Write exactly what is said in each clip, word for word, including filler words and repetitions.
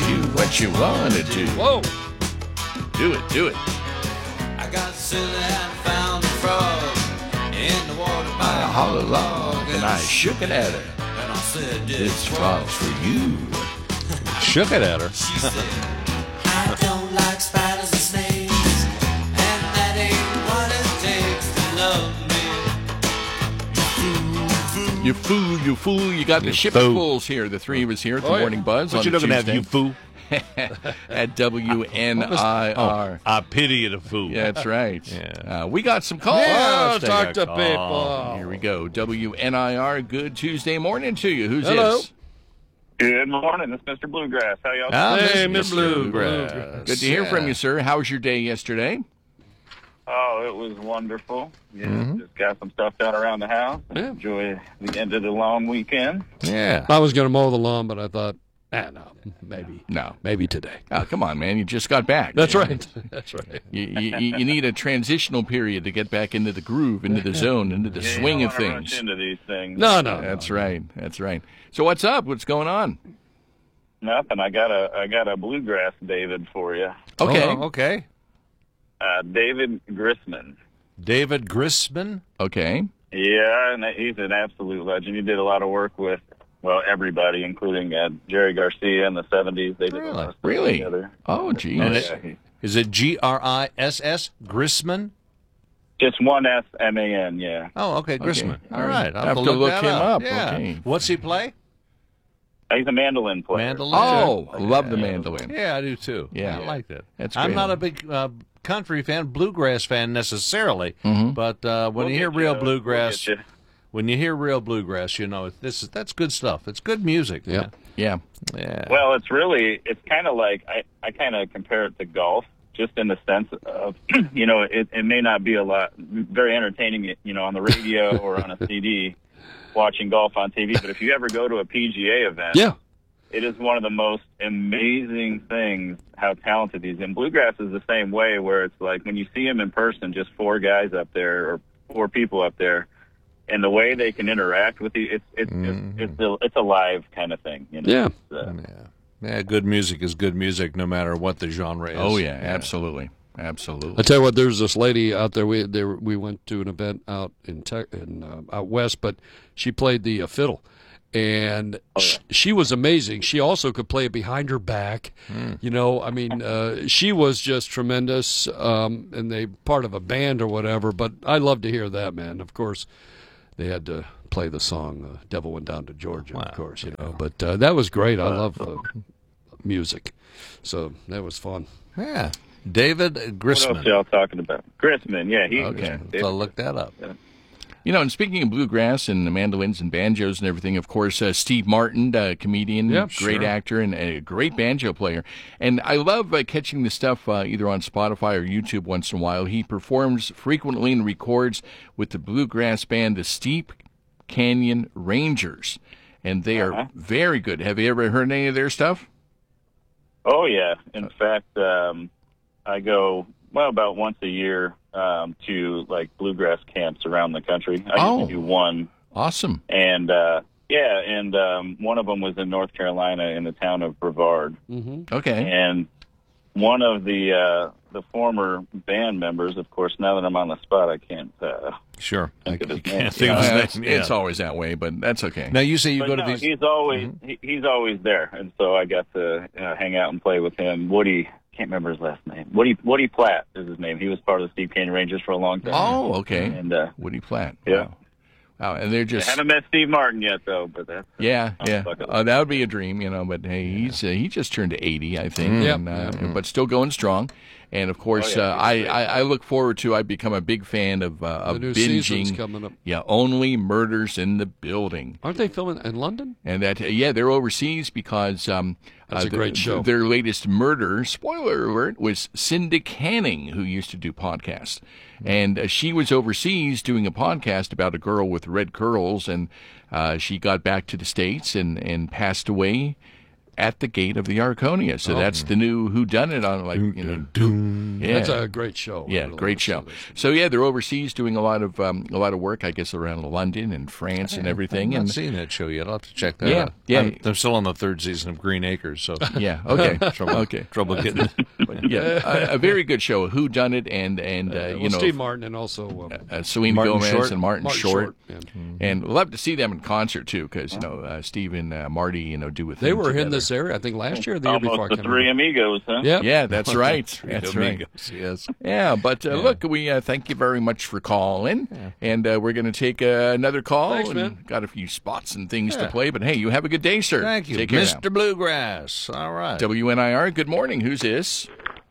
do what you want to do. Whoa. Do it, do it. I got silly and found a frog in the water by I a hollow log, and I shook it at her. And I said, This frog's for you. Shook it at her. She said, I don't like spiders and snakes, and that ain't what it takes to love me. You fool, you fool. You got the ship of fools here. The three of us here at the Oh, yeah. Morning Buzz. What on you looking at, Tuesday you fool? At W N I R. Oh, I pity you, the fool. Yeah, that's right. Yeah. Uh, we got some calls. Yeah, Let's talk take to a call. people. Here we go. W N I R. Good Tuesday morning to you. Who's Hello. this? Good morning. It's Mister Bluegrass. How y'all Ah, doing? Hey, Mister Mister Bluegrass. Bluegrass. Good to hear from Yeah. you, sir. How was your day yesterday? Oh, it was wonderful. Yeah, Mm-hmm. just got some stuff done around the house. Yeah. Enjoy the end of the long weekend. Yeah. I was going to mow the lawn, but I thought, ah, no, maybe, No. maybe today. Oh, come on, man. You just got back. That's You know, right. That's right. You, you, you need a transitional period to get back into the groove, into the zone, into the Yeah, swing you of don't wanna things. rush into these things. No, no, That's right. That's right. So what's up? What's going on? Nothing. I got a I got a bluegrass David for you. Okay. Oh, okay. Uh, David Grissman. David Grissman. Okay. Yeah, and he's an absolute legend. He did a lot of work with well everybody, including uh, Jerry Garcia in the seventies. They did a lot of stuff Really? together. Oh, geez. And Yeah, it- he- Is it G R I S S? Grissman? just one S M A N. Yeah. Oh, okay, Grissman. All All right. right. I'll Have to look, look that him up. Yeah. Okay. What's he play? He's a mandolin player. Mandolin. Oh, I love the mandolin. Yeah, I do too. Yeah. I like that. That's I'm great. not a big uh, country fan, bluegrass fan necessarily, Mm-hmm. but uh, when We'll you hear get real you. bluegrass, We'll get you. when you hear real bluegrass, you know this is that's good stuff. It's good music. Yeah. Yeah. Yeah. Well, it's really, it's kind of like, I, I kind of compare it to golf, just in the sense of, you know, it, it may not be a lot, very entertaining, you know, on the radio or on a C D, watching golf on T V, but if you ever go to a P G A event, Yeah. it is one of the most amazing things how talented these, and bluegrass is the same way, where it's like when you see them in person, just four guys up there or four people up there, and the way they can interact with you, it's it's Mm-hmm. it's, it's, a, it's a live kind of thing. You know? Yeah. It's, uh, yeah. Yeah. Good music is good music, no matter what the genre is. Oh, yeah. Absolutely. I Absolutely. tell you what, there's this lady out there. We there, we went to an event out in tech, in uh, out west, but she played the uh, fiddle, and sh- she was amazing. She also could play it behind her back. You know, I mean, uh, she was just tremendous. Um, and they part of a band or whatever. But I love to hear that, man. Of course, they had to play the song uh, "Devil Went Down to Georgia," of course, you know. But uh, that was great. I love uh, music, so that was fun. Yeah. David what else Grissman. y'all talking about? Grissman, yeah, he. Okay. So look that up. You know, and speaking of bluegrass and the mandolins and banjos and everything, of course, uh, Steve Martin, uh, comedian, Yeah, great sure. actor, and a great banjo player. And I love uh, catching the stuff uh, either on Spotify or YouTube once in a while. He performs frequently and records with the bluegrass band, the Steep Canyon Rangers. And they Uh-huh. are very good. Have you ever heard any of their stuff? Oh yeah. In fact, um, I go well about once a year um, to like bluegrass camps around the country. I Oh. usually do one, Awesome. and uh, yeah, and um, one of them was in North Carolina in the town of Brevard, Okay. and one of the uh, the former band members, of course. Now that I'm on the spot, I can't. Uh, Sure. I Think of his can't name. think Uh, of it's, his name. Yeah. it's always that way, but that's okay. Now, you say you but go no, to these. he's always Mm-hmm. he, he's always there, and so I got to uh, hang out and play with him. Woody, can't remember his last name. Woody Woody Platt is his name. He was part of the Steve Canyon Rangers for a long time. Oh, okay. and uh, Woody Platt. Yeah. Wow. Wow, and they're I just haven't met Steve Martin yet, though. But that's yeah, on the yeah. bucket list. Uh, that would be a dream, you know. But hey, he's uh, he just turned eighty, I think, Yep. and, uh, but still going strong. And of course, Oh, yeah, uh, I, he's great. I I look forward to. I've become a big fan of uh, The of new season's binging. coming up. Yeah, Only Murders in the Building, Aren't they filming in London? and that yeah, they're overseas because um, That's uh, a great the- show. Their latest murder, spoiler alert, was Cindy Canning, who used to do podcasts, and uh, she was overseas doing a podcast about a girl with red curls, and uh, she got back to the States and and passed away at the Gate of the Arconia. So that's the new whodunit on, like, you know. Yeah. That's a great show. Yeah, Really great love show. this. So yeah, they're overseas doing a lot of um, a lot of work, I guess, around London and France and everything. I've And not seen that show yet. I'll have to check that Yeah, out. yeah. I'm, I'm still on the third season of Green Acres, so yeah, okay, trouble, okay, trouble getting it. but yeah, a, a very good show. Who done it? And and uh, Uh, you well, know, Steve Martin and also um, uh, Selena Martin Gomez Short. and Martin, Martin Short. Short. yeah. And we'll have to see them in concert too, because you know uh, Steve and uh, Marty, you know, do a thing They were together. in this area, I think, last year or the year before. I Almost the can't three remember. amigos, huh? Yeah. Yeah, that's right. That's right. Amigos, yes. Yeah, but uh, look, we uh, thank you very much for calling, and uh, we're going to take uh, another call. Thanks, and man. Got a few spots and things to Yeah. play, but hey, you have a good day, sir. Thank you, Take care now. Mister Bluegrass. All right. W N I R. Good morning. Who's this?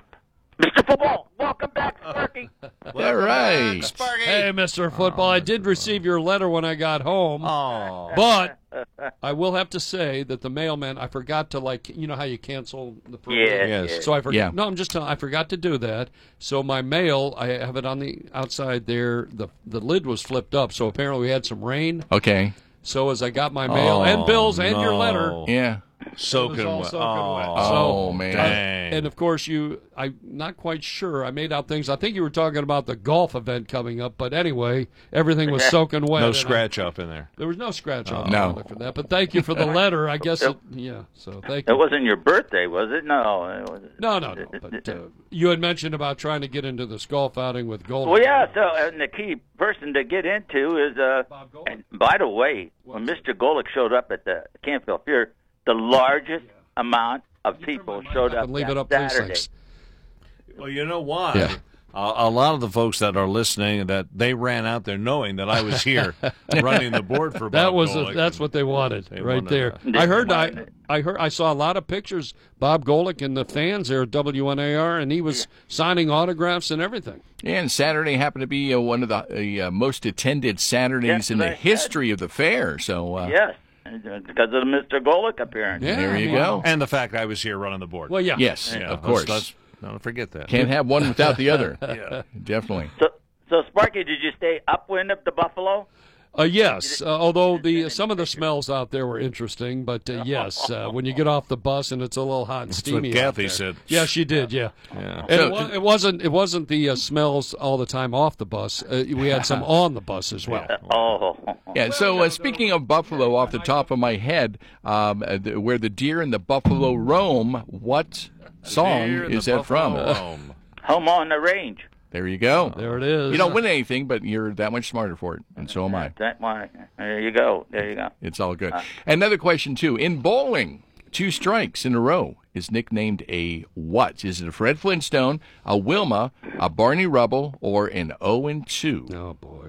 Mister Football, welcome back, Sparky. All right. Sparky. Hey, Mister Football, I did receive your letter when I got home, Oh. but I will have to say that the mailman, I forgot to, like, you know how you cancel the Yeah, Yes. yeah. So I forgot. Yeah. No, I'm just telling. I forgot to do that. So my mail, I have it on the outside there. the The lid was flipped up. So apparently we had some rain. Okay. So as I got my mail Oh, and bills and your no. letter, Yeah. Soaking it was all wet. soaking wet. Oh, So, Oh, man. dang. and of course you, I'm not quite sure. I made out things. I think you were talking about the golf event coming up, but anyway, everything was soaking wet. No and I- scratch up in there. there was no scratch on No. the for that. But thank you for the letter. I guess. It, yeah. So thank you. It wasn't your birthday, was it? No. It was, No, no, no. But uh, you had mentioned about trying to get into this golf outing with Gold. Well, yeah. So, and the key person to get into is. Uh, Bob Golick. and by the way, when Mister Golick showed up at the Campfield Pier, the largest amount of people showed up And leave that it up, please. Saturday. Thanks. Well, you know why? Yeah. A, a lot of the folks that are listening, that they ran out there knowing that I was here running the board for Bob That was a, Golick. that's what they wanted They right wanted there. that. I heard They I wanted it. I heard I saw a lot of pictures. Bob Golick and the fans there at W N A R, and he was signing autographs and everything. And Saturday happened to be uh, one of the uh, most attended Saturdays Yes, in the I said. history of the fair. So uh, Yes, because of the Mister Golick appearance. Yeah, there I you mean, go. And the fact I was here running the board. Well, yeah. Yes, Yeah, of course. Let's, let's don't forget that. Can't have one without the other. Yeah. Definitely. So, so Sparky, did you stay upwind of the Buffalo? Uh, yes, uh, although the some of the smells out there were interesting, but uh, yes, uh, when you get off the bus and it's a little hot and what steamy. out Kathy there. said. Yeah, she did. Yeah, Yeah. and So- it, wa- it wasn't it wasn't the uh, smells all the time off the bus. Uh, we had some on the bus as well. Oh, Yeah. So uh, speaking of buffalo, off the top of my head, um, uh, the, where the deer and the buffalo roam, what song Here in is the that from? Buffalo Home. home on the range. There you go. There it is. You don't win anything, but you're that much smarter for it, and so am I. That one. There you go. There you go. It's all good. Another question too. In bowling, two strikes in a row is nicknamed a what? Is it a Fred Flintstone, a Wilma, a Barney Rubble, or an oh and two? Oh boy,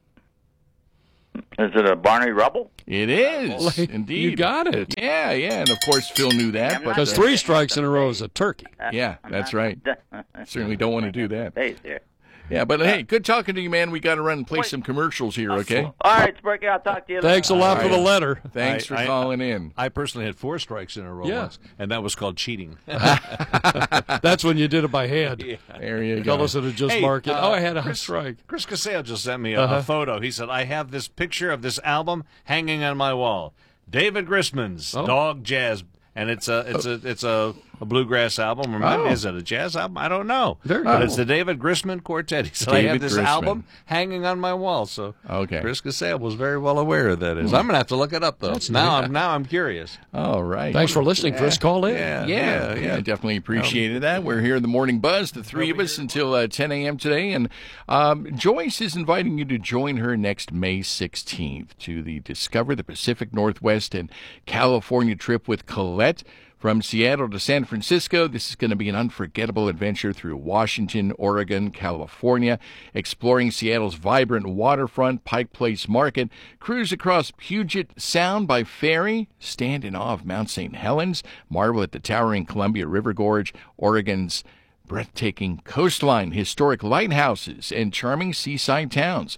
Is it a Barney Rubble? It is indeed. you got it. Yeah, yeah, and of course Phil knew that. But Because uh, three strikes in a row is a turkey. yeah, that's right. Certainly don't want to do that. Hey there. Yeah, but hey, good talking to you, man. We got to run and play some commercials here, okay? All right, Sparky, I'll talk to you later. Thanks a lot for the letter. Thanks I- for I- calling in. I personally had four strikes in a row Yeah. once, and that was called cheating. That's when you did it by hand. There you go. Fellas would have just Hey, marked it. uh, Oh, I had a Chris- strike. Chris Casale just sent me a, Uh-huh. a photo. He said, I have this picture of this album hanging on my wall. David Grisman's Oh. Dog Jazz. And it's a it's a it's a, a bluegrass album. Or maybe Oh. is it a jazz album? I don't know. Very but cool. it's the David Grisman Quartet. He said, I David have this Grisman. album hanging on my wall. So Okay. Chris Casale was very well aware of that. Is I'm gonna have to look it up though. now I'm now I'm curious. All right. Thanks for listening, Chris. Call in. Yeah, Yeah, yeah, I definitely appreciated that. We're here in the Morning Buzz, the three of us, until uh, ten a.m. today. And um, Joyce is inviting you to join her next May sixteenth to the Discover the Pacific Northwest and California trip with Colette. From Seattle to San Francisco, this is going to be an unforgettable adventure through Washington, Oregon, California, exploring Seattle's vibrant waterfront, Pike Place Market, cruise across Puget Sound by ferry, stand in awe of Mount Saint Helens, marvel at the towering Columbia River Gorge, Oregon's breathtaking coastline, historic lighthouses, and charming seaside towns.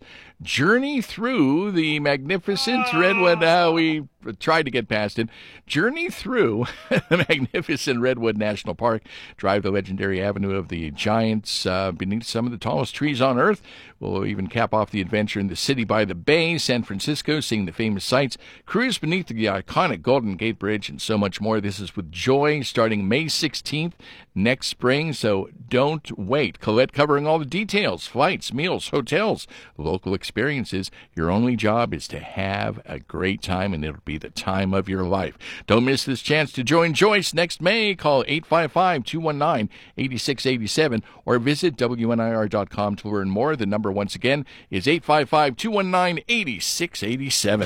Journey through the magnificent Redwood. Uh, we tried to get past it. Journey through the magnificent Redwood National Park. Drive the legendary Avenue of the Giants uh, beneath some of the tallest trees on Earth. We'll even cap off the adventure in the city by the bay, San Francisco, seeing the famous sights. Cruise beneath the iconic Golden Gate Bridge and so much more. This is with Joy starting May sixteenth next spring, so don't wait. Colette covering all the details, flights, meals, hotels, local experiences. Your only job is to have a great time, and it'll be the time of your life. Don't miss this chance to join Joyce next May. Call eight five five, two one nine, eight six eight seven or visit W N I R dot com to learn more. The number, once again, is eight five five, two one nine, eight six eight seven.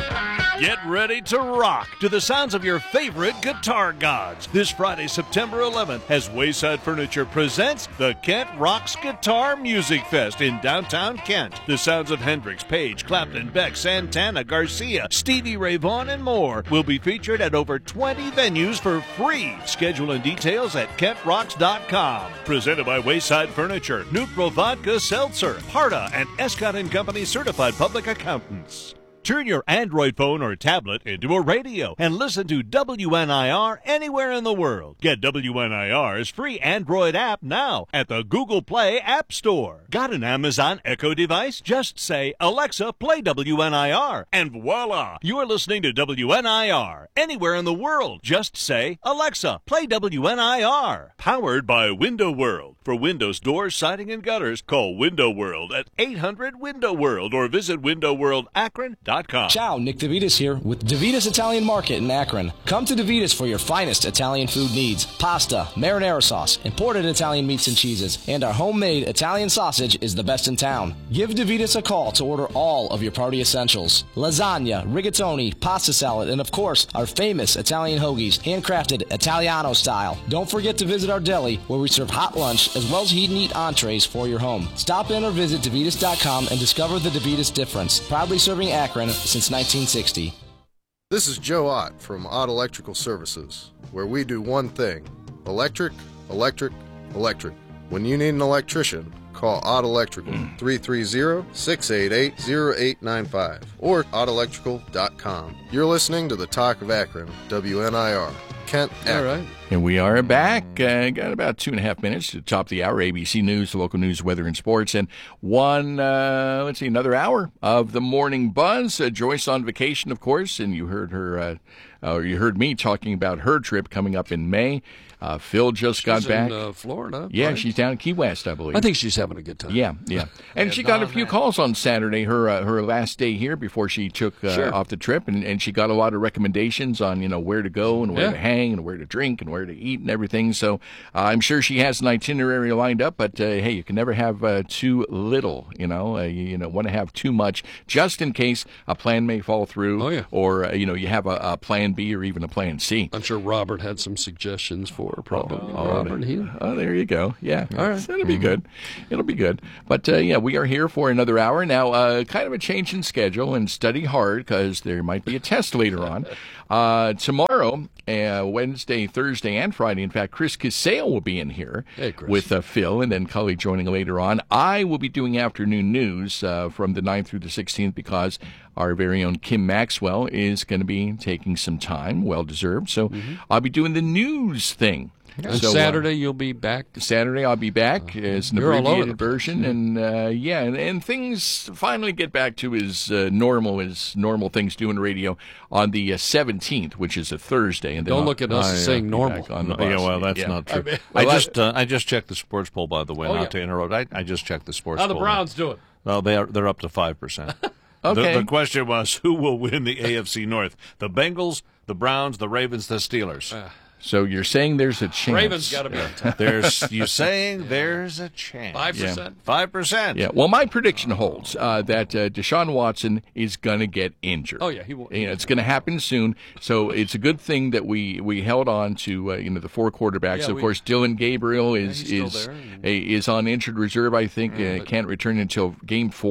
Get ready to rock to the sounds of your favorite guitar gods. This Friday, September eleventh, as Wayside Furniture presents the Kent Rocks Guitar Music Fest in downtown Kent. The sounds of Hendrix, Page, Clapton, Beck, Santana, Garcia, Stevie Ray Vaughan, and more will be featured at over twenty venues for free. Schedule and details at kent rocks dot com. Presented by Wayside Furniture, Neutral Vodka Seltzer, Harda, and Escott and Company Certified Public Accountants. Turn your Android phone or tablet into a radio and listen to W N I R anywhere in the world. Get W N I R's free Android app now at the Google Play App Store. Got an Amazon Echo device? Just say, Alexa, play W N I R, and voila! You're listening to W N I R anywhere in the world. Just say, Alexa, play W N I R. Powered by Window World. For windows, doors, siding, and gutters, call Window World at eight hundred window world or visit window world akron dot com. Ciao, Nick DeVitas here with DeVitas Italian Market in Akron. Come to DeVitas for your finest Italian food needs. Pasta, marinara sauce, imported Italian meats and cheeses, and our homemade Italian sausage is the best in town. Give DeVitas a call to order all of your party essentials. Lasagna, rigatoni, pasta salad, and of course, our famous Italian hoagies, handcrafted Italiano style. Don't forget to visit our deli where we serve hot lunch as well as eat and eat entrees for your home. Stop in or visit DeVitas dot com and discover the DeVitas difference. Proudly serving Akron since nineteen sixty. This is Joe Ott from Ott Electrical Services, where we do one thing: electric, electric, electric. When you need an electrician, call Ott Electrical, three three zero, six eight eight, zero eight nine five, or ott electrical dot com. You're listening to the Talk of Akron, W N I R, Kent, Akron. All right. And we are back. Uh, got about two and a half minutes to top the hour. A B C News, the local news, weather, and sports. And one, uh, let's see, another hour of the morning buzz. Uh, Joyce on vacation, of course, and you heard her, uh, uh, you heard me talking about her trip coming up in May. Uh, Phil just She's got back. in uh, Florida. Yeah, right? she's down in Key West, I believe. I think she's having a good time. Yeah, yeah. And Yeah, she got a Don few had- calls on Saturday, her uh, her last day here before she took uh, Sure. off the trip, and, and she got a lot of recommendations on, you know, where to go and where Yeah. to hang and where to drink and where to eat and everything. So uh, I'm sure she has an itinerary lined up, but uh, hey, you can never have uh, too little, you know. Uh, you, you know, want to have too much just in case a plan may fall through. Oh, yeah. Or, uh, you know, you have a, a plan B or even a plan C. I'm sure Robert had some suggestions for her, probably. Oh, Robert, he, Oh, there you go. Yeah. All right. So it'll be good. It'll be good. But, uh, yeah, we are here for another hour. Now, uh, kind of a change in schedule, and study hard because there might be a test later on. Uh, tomorrow, uh, Wednesday, Thursday, and Friday, in fact, Chris Casale will be in here Hey, Chris. with uh, Phil, and then Cully joining later on. I will be doing afternoon news uh, from the ninth through the sixteenth because our very own Kim Maxwell is going to be taking some time, well-deserved. So I'll be doing the news thing. and So, uh, Saturday you'll be back. Saturday I'll be back as an You're all over abbreviated the place. version, and uh, yeah, and, and things finally get back to as uh, normal as normal things do in radio on the uh, seventeenth, which is a Thursday. And then Don't I'll- look at us I, uh, as saying be normal. back on the No, yeah, bus. well, that's Yeah. not true. I mean- I Well, just uh, I just checked the sports poll, by the way, Oh, not yeah. to interrupt. I, I just checked the sports How the poll. Browns doing? No, they are they're up to five percent. Okay. The, the question was, who will win the A F C North? The Bengals, the Browns, the Ravens, the Steelers. So you're saying there's a chance? Ravens got to be on top. There's you saying there's a chance. Five percent. Five percent. Yeah. Well, my prediction holds uh, that uh, Deshaun Watson is going to get injured. Oh, yeah, he will. You know, it's going to happen soon. So it's a good thing that we, we held on to uh, you know the four quarterbacks. Yeah, of we- course, Dylan Gabriel is he's still is there. uh, is on injured reserve. I think uh, can't return until game four.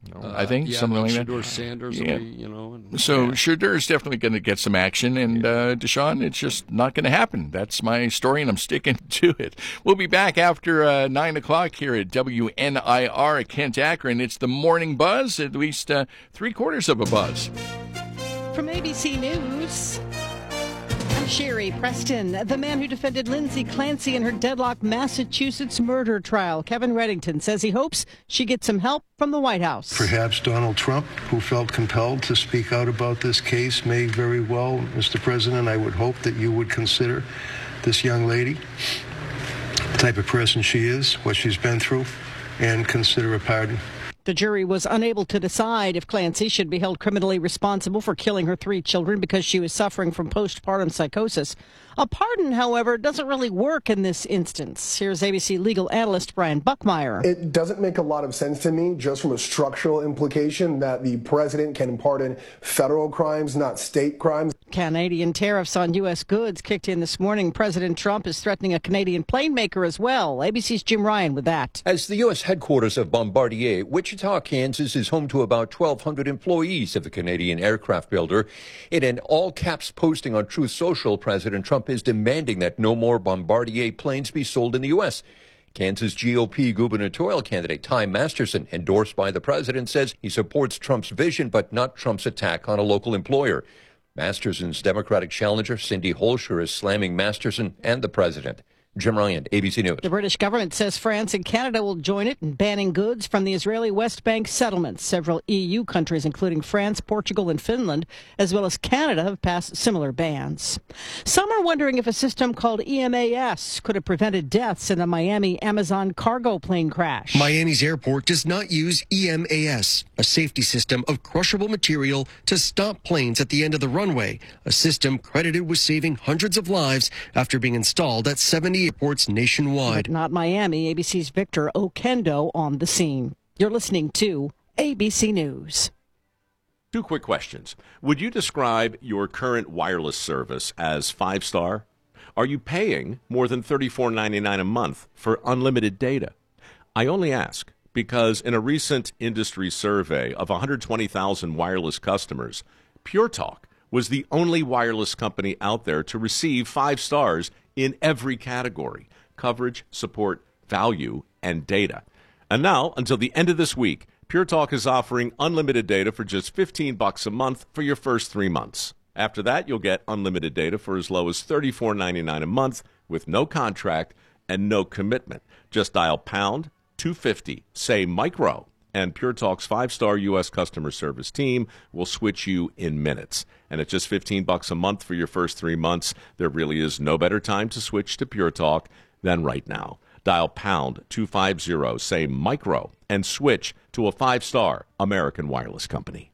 I think, Uh, yeah, something like that. Shedeur Sanders Yeah. will be, you know. And, So Shedeur is definitely going to get some action, and uh, Deshaun, it's just not going to happen. That's my story, and I'm sticking to it. We'll be back after uh, nine o'clock here at W N I R at Kent Akron. It's the morning buzz, at least uh, three quarters of a buzz. From A B C News, I'm Sherry Preston. The man who defended Lindsay Clancy in her deadlock Massachusetts murder trial, Kevin Reddington, says he hopes she gets some help from the White House. Perhaps Donald Trump, who felt compelled to speak out about this case, may very well, Mister President, I would hope that you would consider this young lady, the type of person she is, what she's been through, and consider a pardon. The jury was unable to decide if Clancy should be held criminally responsible for killing her three children because she was suffering from postpartum psychosis. A pardon, however, doesn't really work in this instance. Here's A B C legal analyst Brian Buckmeyer. It doesn't make a lot of sense to me, just from a structural implication that the president can pardon federal crimes, not state crimes. Canadian tariffs on U S goods kicked in this morning. President Trump is threatening a Canadian plane maker as well. A B C's Jim Ryan with that. As the U S headquarters of Bombardier, Wichita, Kansas is home to about twelve hundred employees of the Canadian aircraft builder. In an all-caps posting on Truth Social, President Trump is demanding that no more Bombardier planes be sold in the U S. Kansas G O P gubernatorial candidate Ty Masterson, endorsed by the president, says he supports Trump's vision but not Trump's attack on a local employer. Masterson's Democratic challenger, Cindy Holscher, is slamming Masterson and the president. Jim Ryan, A B C News. The British government says France and Canada will join it in banning goods from the Israeli West Bank settlements. Several E U countries, including France, Portugal, and Finland, as well as Canada, have passed similar bans. Some are wondering if a system called E M A S could have prevented deaths in the Miami Amazon cargo plane crash. Miami's airport does not use E M A S, a safety system of crushable material to stop planes at the end of the runway, a system credited with saving hundreds of lives after being installed at seventy airports nationwide. But not Miami. A B C's Victor Okendo on the scene. You're listening to A B C News. Two quick questions. Would you describe your current wireless service as five-star? Are you paying more than thirty-four ninety-nine a month for unlimited data? I only ask because in a recent industry survey of one hundred twenty thousand wireless customers, Pure Talk was the only wireless company out there to receive five stars in every category: coverage, support, value, and data. And now, until the end of this week, Pure Talk is offering unlimited data for just fifteen bucks a month for your first three months. After that, you'll get unlimited data for as low as thirty-four ninety-nine a month with no contract and no commitment. Just dial pound two fifty, say micro, and Pure Talk's five-star U S customer service team will switch you in minutes. And at just fifteen bucks a month for your first three months, there really is no better time to switch to Pure Talk than right now. Dial pound two fifty, say micro, and switch to a five-star American wireless company.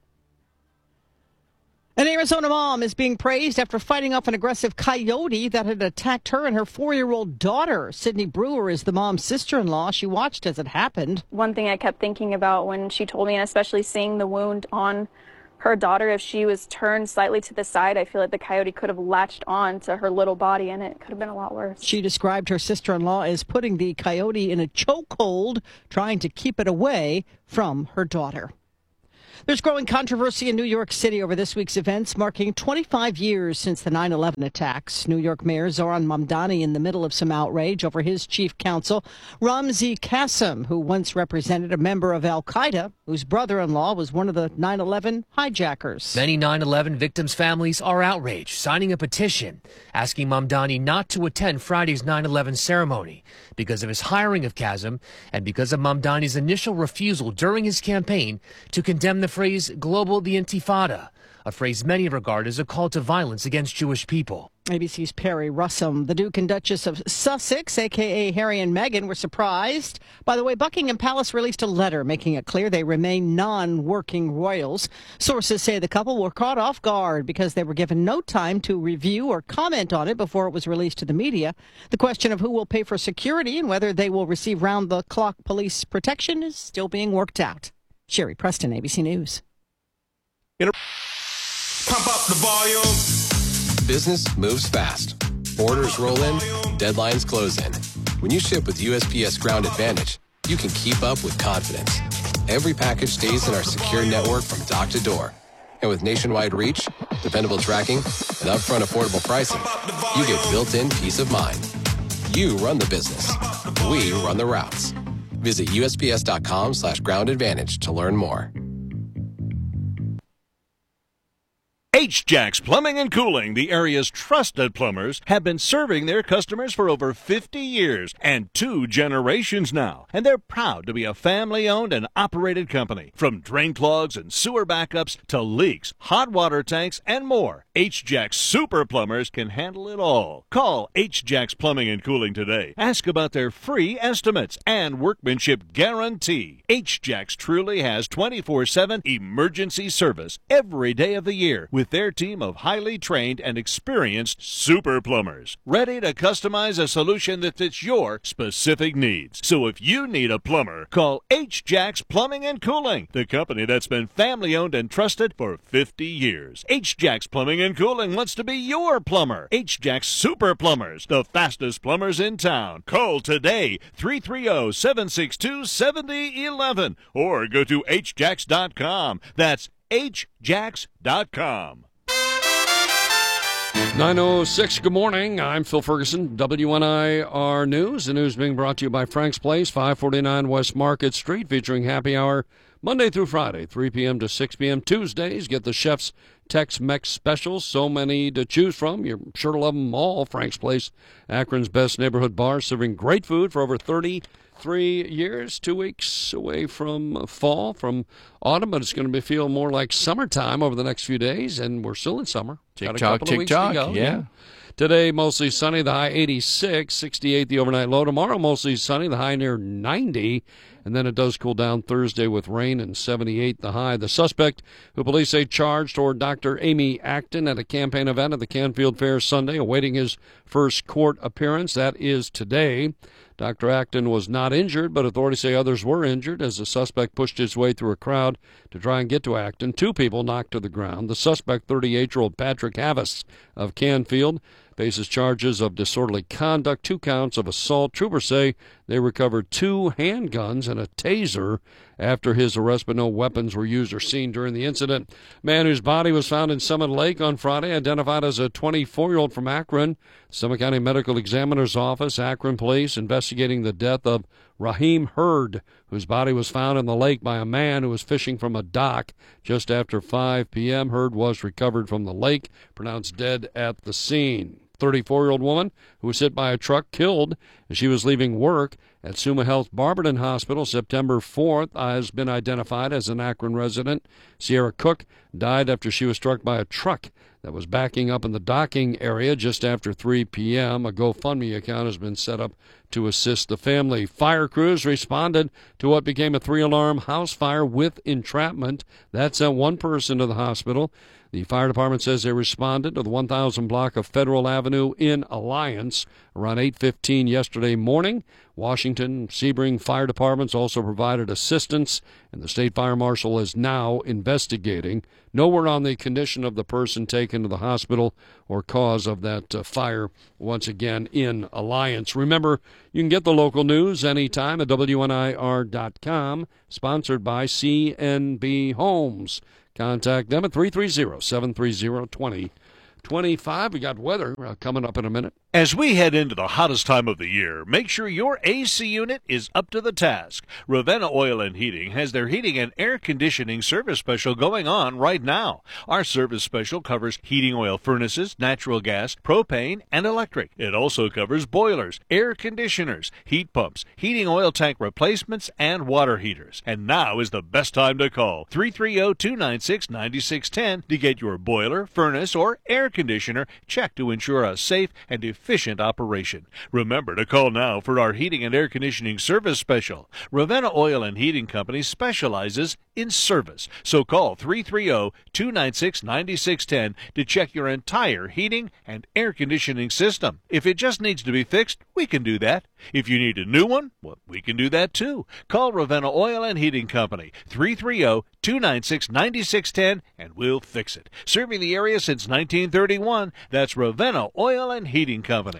An Arizona mom is being praised after fighting off an aggressive coyote that had attacked her and her four-year-old daughter. Sydney Brewer is the mom's sister-in-law. She watched as it happened. One thing I kept thinking about when she told me, and especially seeing the wound on her daughter, if she was turned slightly to the side, I feel like the coyote could have latched on to her little body, and it could have been a lot worse. She described her sister-in-law as putting the coyote in a chokehold, trying to keep it away from her daughter. There's growing controversy in New York City over this week's events, marking twenty-five years since the nine eleven attacks. New York Mayor Zohran Mamdani in the middle of some outrage over his chief counsel, Ramzi Qasem, who once represented a member of al-Qaeda, whose brother-in-law was one of the nine eleven hijackers. Many nine eleven victims' families are outraged, signing a petition asking Mamdani not to attend Friday's nine eleven ceremony because of his hiring of Qasem and because of Mamdani's initial refusal during his campaign to condemn the phrase global the intifada, a phrase many regard as a call to violence against Jewish people. A B C's Perry Russum. The Duke and Duchess of Sussex, a k a. Harry and Meghan, were surprised by the way Buckingham Palace released a letter making it clear they remain non-working royals. Sources say the couple were caught off guard because they were given no time to review or comment on it before it was released to the media. The question of who will pay for security and whether they will receive round-the-clock police protection is still being worked out. Sherry Preston, A B C News. Pump up the volume. Business moves fast. Orders roll in, deadlines close in. When you ship with U S P S Ground Advantage, you can keep up with confidence. every package stays in our secure network from dock to door. And with nationwide reach, dependable tracking, and upfront affordable pricing, you get built-in peace of mind. You run the business. We run the routes. Visit U S P S dot com slash ground advantage to learn more. H-Jacks Plumbing and Cooling, the area's trusted plumbers, have been serving their customers for over fifty years and two generations now. And they're proud to be a family-owned and operated company. From drain clogs and sewer backups to leaks, hot water tanks, and more, H-Jacks Super Plumbers can handle it all. Call H-Jacks Plumbing and Cooling today. Ask about their free estimates and workmanship guarantee. H-Jacks truly has twenty-four seven emergency service every day of the year with their team of highly trained and experienced super plumbers, ready to customize a solution that fits your specific needs. So if you need a plumber, call H-Jacks Plumbing and Cooling, the company that's been family-owned and trusted for fifty years. H-Jacks Plumbing and Cooling wants to be your plumber. H-Jacks Super Plumbers, the fastest plumbers in town. Call today, three three zero, seven six two, seven zero one one, or go to H Jacks dot com. That's H Jacks dot com. nine oh six, good morning. I'm Phil Ferguson, W N I R News. The news being brought to you by Frank's Place, five forty-nine West Market Street, featuring happy hour Monday through Friday, three p.m. to six p.m. Tuesdays, get the chef's Tex-Mex specials. So many to choose from. You're sure to love them all. Frank's Place, Akron's best neighborhood bar, serving great food for over thirty-three years. Two weeks away from fall, from autumn, but it's going to be feel more like summertime over the next few days, and we're still in summer. Tick tock, tick tock, yeah. yeah. Today, mostly sunny, the high eighty-six, sixty-eight the overnight low. Tomorrow, mostly sunny, the high near ninety, and then it does cool down Thursday with rain and seventy-eight the high. The suspect, who police say charged toward Doctor Amy Acton at a campaign event at the Canfield Fair Sunday, awaiting his first court appearance. That is today. Doctor Acton was not injured, but authorities say others were injured as the suspect pushed his way through a crowd to try and get to Acton. Two people knocked to the ground. The suspect, thirty-eight-year-old Patrick Havas of Canfield, faces charges of disorderly conduct, two counts of assault. Troopers say they recovered two handguns and a taser after his arrest, but no weapons were used or seen during the incident. Man whose body was found in Summit Lake on Friday, identified as a twenty-four-year-old from Akron. Summit County Medical Examiner's Office, Akron Police, investigating the death of Raheem Hurd, whose body was found in the lake by a man who was fishing from a dock just after five p.m. Hurd was recovered from the lake, pronounced dead at the scene. thirty-four-year-old woman who was hit by a truck killed as she was leaving work at Suma Health Barberton Hospital September fourth has been identified as an Akron resident. Sierra Cook died after she was struck by a truck that was backing up in the docking area just after three p.m. A GoFundMe account has been set up to assist the family. Fire crews responded to what became a three-alarm house fire with entrapment. That sent one person to the hospital. The fire department says they responded to the one thousand block of Federal Avenue in Alliance around eight fifteen yesterday morning. Washington, Sebring fire departments also provided assistance, and the state fire marshal is now investigating. No word on the condition of the person taken to the hospital or cause of that uh, fire once again in Alliance. Remember, you can get the local news anytime at W N I R dot com, sponsored by C N B Homes. Contact them at three three zero, seven three zero, two zero two five. We got weather uh, coming up in a minute. As we head into the hottest time of the year, make sure your A C unit is up to the task. Ravenna Oil and Heating has their heating and air conditioning service special going on right now. Our service special covers heating oil furnaces, natural gas, propane, and electric. It also covers boilers, air conditioners, heat pumps, heating oil tank replacements, and water heaters. And now is the best time to call three three zero, two nine six, nine six one zero to get your boiler, furnace, or air conditioner checked to ensure a safe and efficient operation. Remember to call now for our heating and air conditioning service special. Ravenna Oil and Heating Company specializes in service. So call three three zero, two nine six, nine six one zero to check your entire heating and air conditioning system. If it just needs to be fixed, we can do that. If you need a new one, well, we can do that too. Call Ravenna Oil and Heating Company, three three zero, two nine six, nine six one zero, and we'll fix it. Serving the area since nineteen thirty-one, that's Ravenna Oil and Heating Company.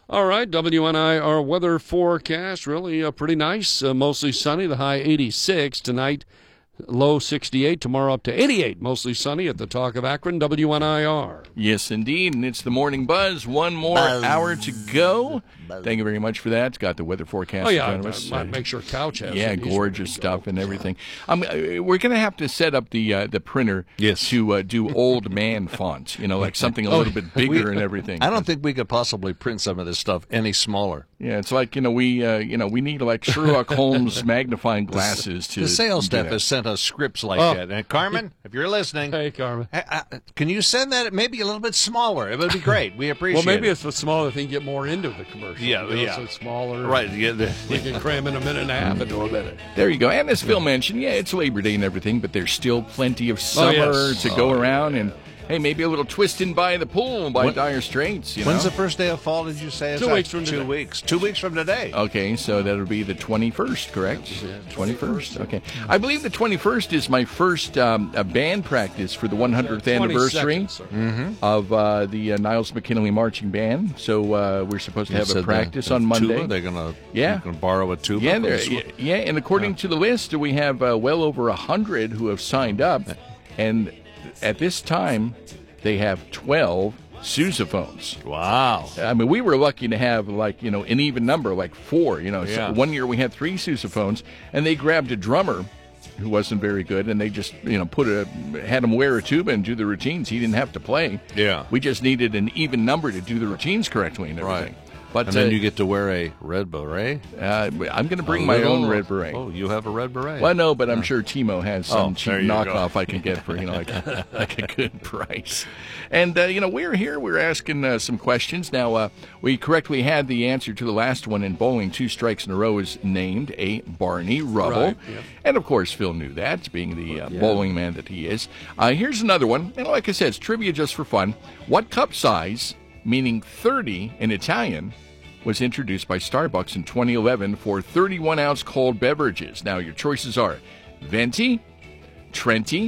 All right, W N I R weather forecast, really uh, pretty nice. Uh, mostly sunny, the high eighty-six. Tonight, low sixty-eight. Tomorrow up to eighty-eight. Mostly sunny at the Talk of Akron, W N I R. Yes, indeed, and it's the Morning Buzz. One more Buzz. hour to go. Thank you very much for that. Got the weather forecast Oh, in yeah, front of I- us. I- make sure Couch has Yeah, it. He's gorgeous stuff and everything. Um, uh, we're going to have to set up the uh, the printer to uh, do old man font, you know, like something a Oh, little bit bigger we- and everything. I don't think we could possibly print some of this stuff any smaller. Yeah, it's like, you know, we uh, you know we need like Sherlock Holmes magnifying glasses to The sales do staff that. has sent us scripts like Oh. that. And Carmen, if you're listening, hey Carmen, uh, can you send that maybe a little bit smaller? It would be great. We appreciate Well, maybe it. it's the smaller thing, get more into the commercial. Yeah, you know, yeah. So it's smaller. Right, yeah, the- we can cram in a minute and a half into a minute. There you go. And as Phil mentioned, yeah, it's Labor Day and everything, but there's still plenty of Oh, summer yes. to go Oh, around. And, hey, maybe a little twisting by the pool by When- Dire Straits. You When's know? the first day of fall, did you say? It's Two like weeks from Two today. weeks. Two weeks from today. Okay, so that'll be the twenty-first, correct? twenty-first, okay. I believe the twenty-first is my first um, uh, band practice for the one hundredth anniversary twenty-second, sir. Mm-hmm. of uh, the uh, Niles McKinley Marching Band. So uh, we're supposed to You have a said the- practice the on Monday. tuba, they're gonna yeah. you're gonna borrow a tuba. Yeah, from there- the yeah, school? yeah, and according to the list, we have uh, well over a hundred who have signed up, and at this time, they have twelve sousaphones. Wow! I mean, we were lucky to have like you know an even number, like four. You know, so Yeah. one year we had three sousaphones, and they grabbed a drummer who wasn't very good, and they just you know put a had him wear a tuba and do the routines. He didn't have to play. Yeah. we just needed an even number to do the routines correctly and everything. Right. But and then uh, you get to wear a red beret. Uh, I'm going to bring A my little- own red beret. Oh, you have a red beret. Well, no, but I'm sure Timo has some Oh, cheap there you go. knockoff I can get for you know like, like a good price. And uh, you know we're here. We're asking uh, some questions. Now uh, we correctly had the answer to the last one in bowling. Two strikes in a row is named a Barney Rubble, Right, yep. and of course Phil knew that, being the uh, Yeah. bowling man that he is. Uh, here's another one. And like I said, it's trivia just for fun. What cup size, meaning thirty in Italian, was introduced by Starbucks in twenty eleven for thirty-one ounce cold beverages? Now, your choices are Venti, Trenti,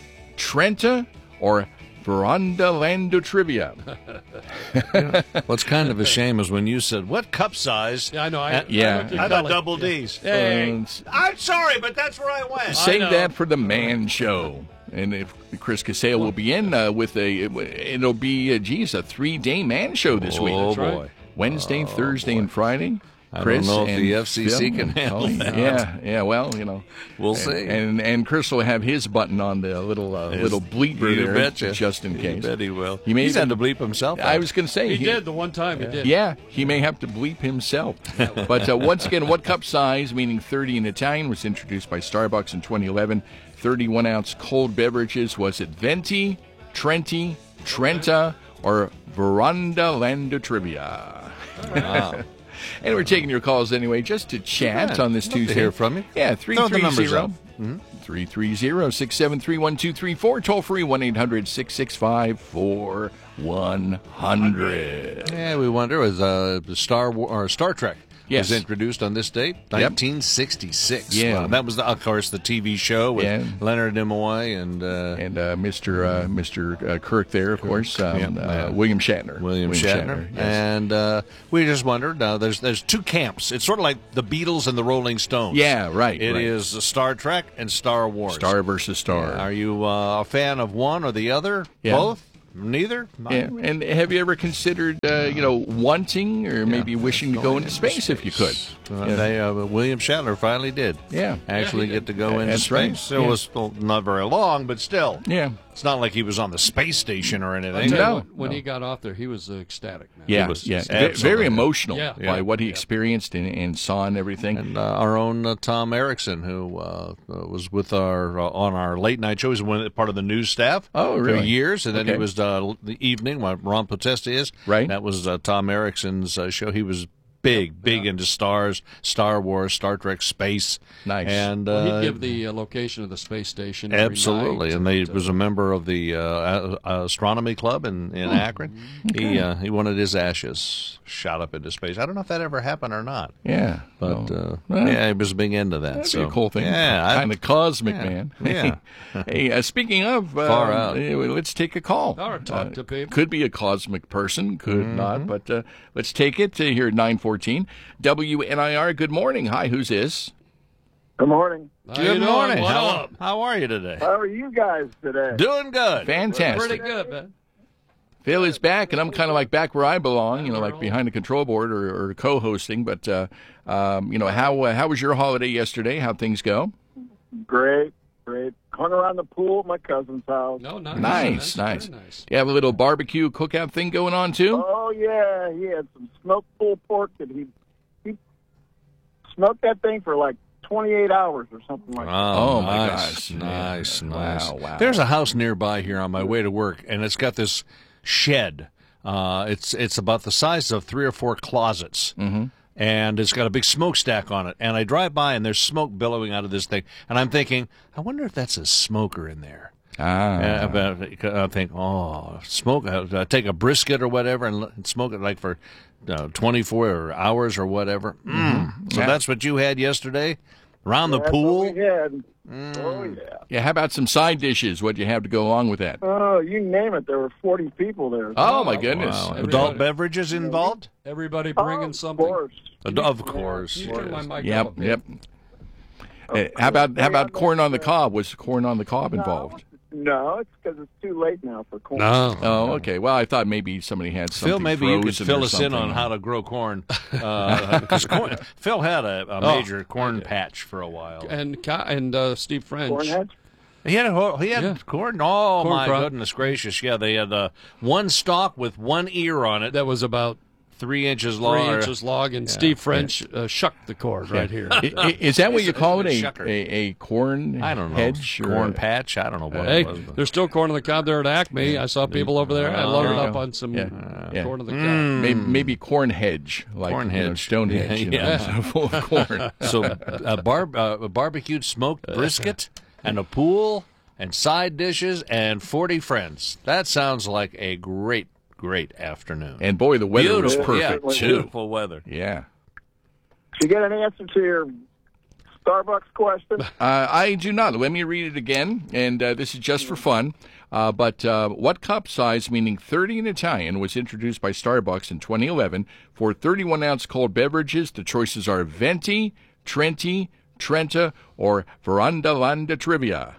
Trenta, or Verondolando Trivia. What's kind of a shame is when you said, what cup size? Yeah, I know. I, And- Yeah. I, looked at I thought Cully. double D's. Hey. Um, I'm sorry, but that's where I went. Save that for the man show. And if Chris Casale will be in uh, with a, it'll be, uh, geez, a three-day man show this week. Oh, That's right. boy. Wednesday, Oh, Thursday, boy. and Friday. I don't Chris know if and the F C C Phil. can handle Oh, that. Yeah, yeah. Well, you know, We'll and, see. And and Chris will have his button on the little uh, His- little bleeper you there, betcha. just in You case. bet he will. He may He's even- had to bleep himself I out. was going to say He did the one time. He did. Yeah, he may have to bleep himself. But uh, once again, what cup size, meaning thirty in Italian, was introduced by Starbucks in twenty eleven? thirty-one ounce cold beverages. Was it Venti, Trenti, Trenta, or Verondolando Trivia? Wow. And we're taking your calls anyway, just to chat Yeah, on this love to Tuesday. hear from you. Yeah, three Throw the three numbers zero up. three three zero, six seven three, one two three four. Toll free one eight hundred, six six five, four one hundred. Yeah, we wonder was uh, Star War, or Star Trek Yes. was introduced on this date, nineteen sixty-six. Yeah. Well, that was the, of course the T V show with Yeah. Leonard Nimoy and uh, And uh, Mister Uh, Mister Uh, Kirk there, of course, um, Yeah, uh, yeah. William Shatner. William, Shatner. yes. And uh, we just wondered. Uh, there's there's two camps. It's sort of like the Beatles and the Rolling Stones. Yeah, right, It right. is Star Trek and Star Wars. Star versus Star. Yeah. Are you uh, a fan of one or the other? Yeah. Both? Neither? Yeah. And have you ever considered, uh, you know, wanting or maybe wishing to go into space if you could? Uh, Yeah. they, uh, William Shatner finally did. Yeah. Actually Yeah, he get to go into That's space. right. It Yeah. was well, not very long, but still. Yeah. It's not like he was on the space station or I anything. tell you No, what, when no. he got off there, he was uh, ecstatic, man. Yeah, It was yeah. absolutely- Ve- Very emotional Yeah. by Yeah. what he Yeah. experienced and, and saw and everything. And uh, our own uh, Tom Erickson, who uh, uh, was with our uh, on our late night show, he was one part of the news staff. Oh, For really? years, and then he Okay. was uh, the evening when Ron Potesta is. Right. That was uh, Tom Erickson's uh, show. He was big, big into stars, Star Wars, Star Trek, space. Nice. And Well, uh, he'd give the uh, location of the space station. every absolutely, night. and they was a member of the uh, a- astronomy club in, in Akron. He uh, he wanted his ashes shot up into space. I don't know if that ever happened or not. Yeah. But Well, uh, well, yeah, he was big into that. That'd so be a cool thing. Yeah, I- kind of cosmic, yeah, man. Yeah. Hey, uh, speaking of, uh, Far out. uh, let's take a call. All right, talk Uh, to people. Could be a cosmic person, could Mm-hmm. not, but uh, let's take it uh, here at nine fourteen. W N I R, good morning. Hi, who's this? Good morning. How Good you doing? morning. What How, up? how are you today? How are you guys today? Doing good. Fantastic. Pretty good, man. Phil is back, and I'm kind of like back where I belong, you know, like behind the control board or, or co-hosting. But, uh, um, you know, how uh, how was your holiday yesterday? How'd things go? Great, great. Hung around the pool at my cousin's house. No, nice. Nice, nice. Very nice. You have a little barbecue cookout thing going on, too? Oh yeah, he had some smoked pulled pork that he he smoked that thing for like twenty-eight hours or something like that. Oh, my nice, gosh. nice, Yeah. nice. Wow, wow. There's a house nearby here on my way to work, and it's got this shed. Uh, it's it's about the size of three or four closets, mm-hmm. and it's got a big smokestack on it. And I drive by, and there's smoke billowing out of this thing, and I'm thinking, I wonder if that's a smoker in there. Ah. Uh, but I think, oh, smoke. Uh, take a brisket or whatever and, l- and smoke it like for uh, twenty-four hours or whatever. Mm. Mm-hmm. So Yeah. that's what you had yesterday, around the That's pool. what we had. Mm. Oh yeah. Yeah, how about some side dishes? What'd you have to go along with that? Oh, you name it. There were forty people there. Oh, my goodness. Wow. Everybody- Adult beverages involved? Everybody bringing Oh, something. Of course. Ad- Of course. You turn my mic Yep, up a bit. yep. Uh, how about how about corn on the cob? Was corn on the cob involved? No, it's because it's too late now for corn. No. Oh, okay. Well, I thought maybe somebody had something. Phil, maybe you could frozen fill or us in on something. how to grow corn. Because corn, Phil had a, a Oh. major corn patch for a while. And Ca- and uh, Steve French. Corn heads? He had a whole, he had Yeah. corn. Oh Corn my crop. goodness gracious! Yeah, they had uh, one stalk with one ear on it, That was about three inches long. three inches long, and Yeah. Steve French uh, shucked the cord right here. I- I- Is that what you It's a- call it? it's a A, shucker. a, a corn I don't know. hedge? or Corn a- patch. I don't know what Hey, it was. but- there's still corn on the cob there at Acme. I saw people over there. I Oh, loaded there you up go. on some Yeah. Yeah. corn on the cob. Mm. Maybe, maybe corn hedge, like Corn you know, hedge. Stonehenge, you know, Yeah. so full of corn. So a, bar, uh, a barbecued smoked brisket and a pool and side dishes and forty friends. That sounds like a great, great afternoon. And boy, the weather was Beautiful, perfect yeah, too. Beautiful weather. Yeah. Did you get an answer to your Starbucks question? Uh, I do not. Let me read it again, and uh, this is just for fun. Uh, but uh, what cup size, meaning thirty in Italian, was introduced by Starbucks in twenty eleven for thirty-one ounce cold beverages? The choices are Venti, Trenti, Trenta, or Veranda Landa Trivia.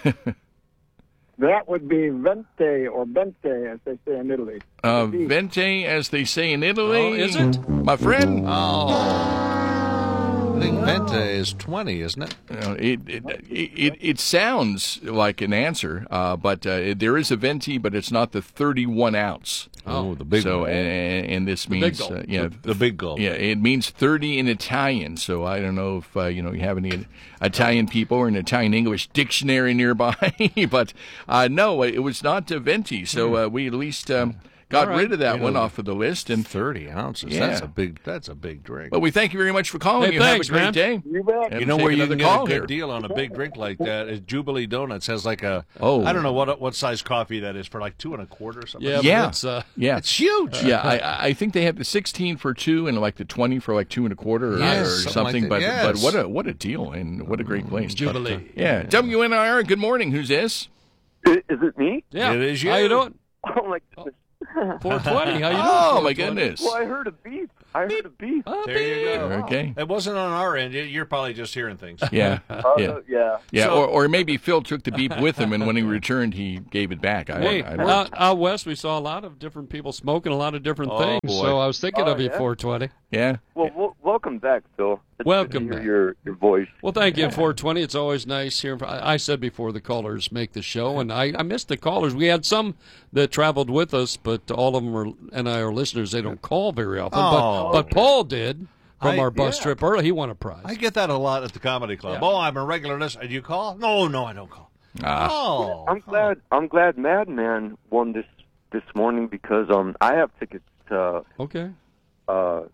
That would be vente or bente, as they say in Italy. Uh, Venti, as they say in Italy. Oh, is it? My friend? Oh. I think Vente is twenty, isn't it? You know, it, it, it, it sounds like an answer, uh, but uh, there is a Venti, but it's not the thirty-one ounce. Oh, the big so, one. And, and this big means, gulp. uh, yeah, The, the big gulp. yeah, it means thirty in Italian. So I don't know if uh, you know you have any Italian people or an Italian English dictionary nearby, but uh, no, it was not uh, Venti. So uh, we at least um, got All right. rid of that You one know, off of the list. And thirty ounces. Yeah. That's a big. That's a big drink. but we thank you very much for calling. Hey, you thanks, have a great man. day. You bet. And You know take where you another can get call a good here. deal on a big drink like that is Jubilee Donuts has like a Oh. I don't know what what size coffee that is for like two and a quarter or something. Yeah, but Yeah. it's, uh, Yeah, It's huge. yeah, I, I think they have the sixteen for two and like the twenty for like two and a quarter or, Yes, or something something. like that. But but Yes. what a what a deal and what a great place. Jubilee. But, uh, yeah, W N I R. Good morning. Who's this? Is it me? Yeah. It is you. How you doing? Oh my goodness. four twenty. How you doing? Oh my four twenty? goodness. Well, I heard a beep. I heard a beep. Oh, There you go. Okay. It wasn't on our end. You- You're probably just hearing things. Yeah, Oh, yeah, yeah. yeah. So- or or maybe Phil took the beep with him, and when he returned, he gave it back. I, Hey, I don't out, out west, we saw a lot of different people smoking a lot of different Oh, things. boy. So I was thinking Oh, of you, yeah? four twenty. Yeah. Well, w- welcome back, Phil. It's Welcome good to back. hear your your voice. Well, thank you, four twenty. It's always nice hearing. From, I I said before the callers make the show, and I, I missed the callers. We had some that traveled with us, but all of them are and I are listeners. They don't call very often. Oh. But but Paul did from I- our bus yeah. trip early. He won a prize. I get that a lot at the comedy club. Yeah. Oh, I'm a regular listener. Do you call? No, no, I don't call. Ah. Oh, I'm glad. I'm glad Madman won this this morning because um I have tickets to okay. uh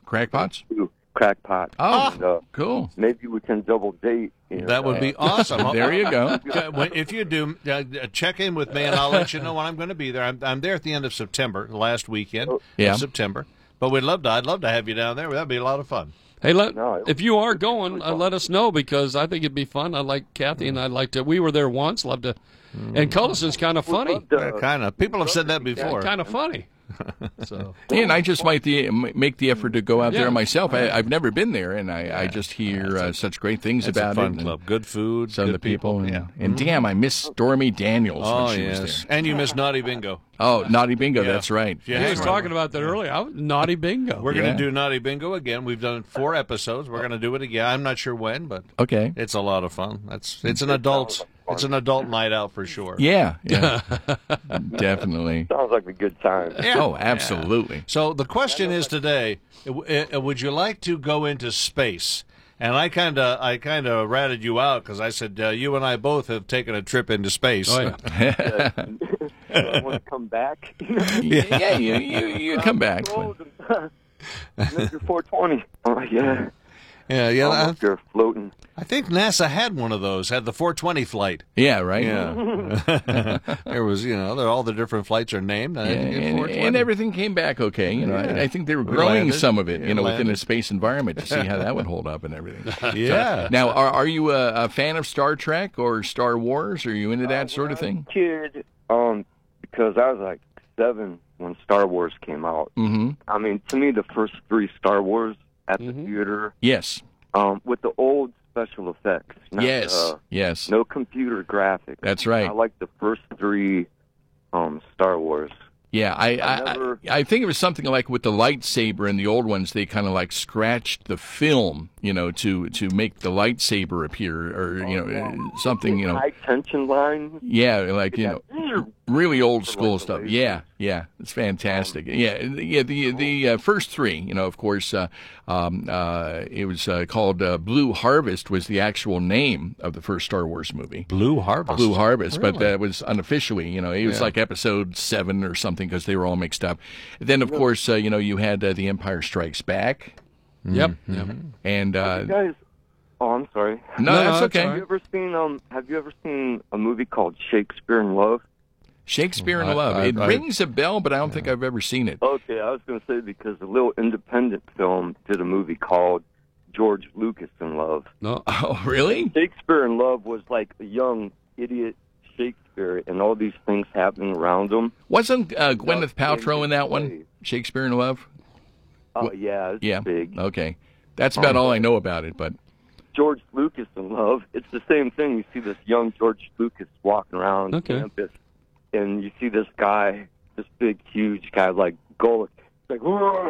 Crackpots? Crackpot. Oh, and, uh, cool. Maybe we can double date. You know, That would be uh, awesome. There you go. Uh, when- If you do, uh, check in with me, and I'll let you know when I'm going to be there. I'm, I'm there at the end of September, the last weekend Yeah. of September. But we'd love to. I'd love to have you down there. That'd be a lot of fun. Hey, let, if you are going, uh, let us know because I think it'd be fun. I like Kathy, and I'd like to. We were there once. Love to. And Cullison's kind of funny. kind of. People have said that before. Kind of funny. So. Yeah, and I just might the, make the effort to go out Yeah. there myself. I, I've never been there, and I, I just hear uh, such great things It's a about fun it. club. Good food, some of good the people. people. And, Yeah. and damn, I miss Stormy Daniels Oh, when she yes. was there. And you miss Naughty Bingo. Oh, Naughty Bingo, Yeah. that's right. Yeah, He hang was around. talking about that earlier. I, naughty bingo. We're Yeah. going to do Naughty Bingo again. We've done four episodes. We're going to do it again. I'm not sure when, but Okay. it's a lot of fun. That's it's an adult it's an adult night out for sure. Yeah, yeah. Definitely. Sounds like a good time. Oh, absolutely. So the question is today: uh, uh, would you like to go into space? And I kind of I kind of ratted you out because I said uh, you and I both have taken a trip into space. Oh, yeah. I want to come back. Yeah, you, you, you come back. Mister four twenty. Oh, yeah. Yeah, yeah. I, Almost you're floating. I think NASA had one of those. Had the four twenty flight. Yeah, right? Yeah. There was, you know, there, all the different flights are named. I Yeah, think it's and, four twenty. and everything came back okay. You know, I, I think they were We growing landed. some of it, you It know, within a landed. space environment to see how that would hold up and everything. Yeah. Now, are, are you a, a fan of Star Trek or Star Wars? Are you into that sort of thing? Kid, um, because I was like seven when Star Wars came out. Mm-hmm. I mean, to me, the first three Star Wars at the theater, Yes. um, with the old special effects. Not, Yes. Uh, Yes. no computer graphics. That's right. I like the first three um, Star Wars. Yeah, I I I, never- I I think it was something like with the lightsaber and the old ones, they kind of like scratched the film, you know, to to make the lightsaber appear, or you know, something, you know, High tension lines. yeah, like you know, really old school stuff. Yeah, yeah, it's fantastic. Yeah, yeah. The the uh, first three, you know, of course, uh, um, uh, it was uh, called uh, Blue Harvest was the actual name of the first Star Wars movie. Blue Harvest. Blue Harvest, but Really? that was unofficially, you know, it was Yeah. like episode seven or something because they were all mixed up. Then, of course, uh, you know, you had uh, The Empire Strikes Back. Yep. Mm-hmm. Yep. And uh, You guys, oh, I'm sorry. no, that's okay. Have you ever seen um? Have you ever seen a movie called Shakespeare in Love? Shakespeare in I- Love. I- it I- rings a bell, but I don't think I've ever seen it. Okay, I was going to say because a little independent film did a movie called George Lucas in Love. No. Oh, really? Shakespeare in Love was like a young idiot Shakespeare, and all these things happening around him. Wasn't uh, Gwyneth Yeah, Paltrow in that one? play. Shakespeare in Love? Oh yeah, it's Yeah. big. Okay. That's about all I know about it, but George Lucas in Love. It's the same thing. You see this young George Lucas walking around Okay. campus, and you see this guy, this big, huge guy like Golic. It's like, whoa.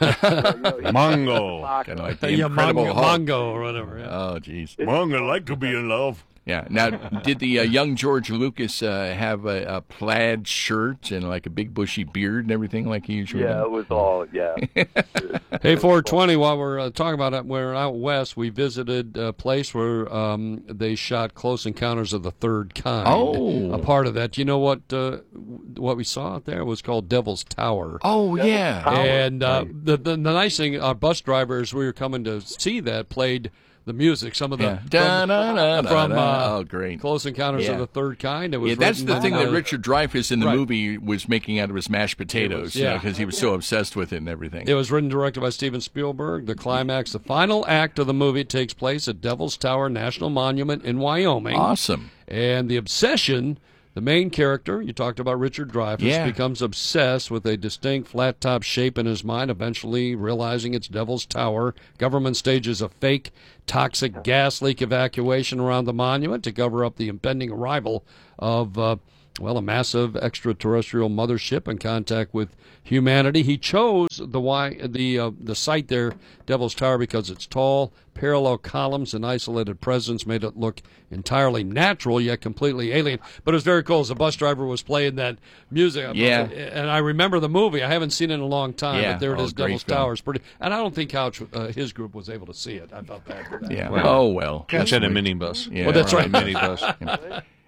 Mongo. kind of like the Yeah, Incredible Mongo, Hulk. Mongo or whatever. Yeah. Oh, jeez. Mongo, I like to be in love. Yeah. Now, did the uh, young George Lucas uh, have a, a plaid shirt and like a big bushy beard and everything like he usually Yeah, did? it was all, yeah. Hey, four twenty, while we're uh, talking about it, we're out west. We visited a place where um, they shot Close Encounters of the Third Kind. Oh. A part of that. You know what uh, what we saw out there? It was called Devil's Tower. Oh, yeah. And uh, the, the the nice thing, our bus drivers, we were coming to see that, played the music. Some of the Yeah. from, Da-na-na-na-na. from uh, Oh, great. Close Encounters Yeah. of the Third Kind. It was Yeah, that's written the thing by- that Richard Dreyfuss in the Right. movie was making out of his mashed potatoes, yeah. because he was so obsessed with it and everything. It was written and directed by Steven Spielberg. The climax, the final act of the movie takes place at Devil's Tower National Monument in Wyoming. Awesome. And the obsession, the main character, you talked about Richard Dreyfuss, Yeah. becomes obsessed with a distinct flat-top shape in his mind, eventually realizing it's Devil's Tower. Government stages a fake toxic gas leak evacuation around the monument to cover up the impending arrival of, uh, well, a massive extraterrestrial mothership in contact with humanity. He chose the y, the uh, the site there, Devil's Tower, because it's tall, parallel columns, and isolated presence made it look entirely natural yet completely alien. But it was very cool as the bus driver was playing that music. Yeah. And I remember the movie. I haven't seen it in a long time, Yeah. but there it Oh, is, great Devil's film. Tower. It's pretty. And I don't think Couch, uh, his group, was able to see it. I felt bad for that. Yeah. Well, oh, well. Catch in a minibus. Yeah. Well, that's Or a right. minibus.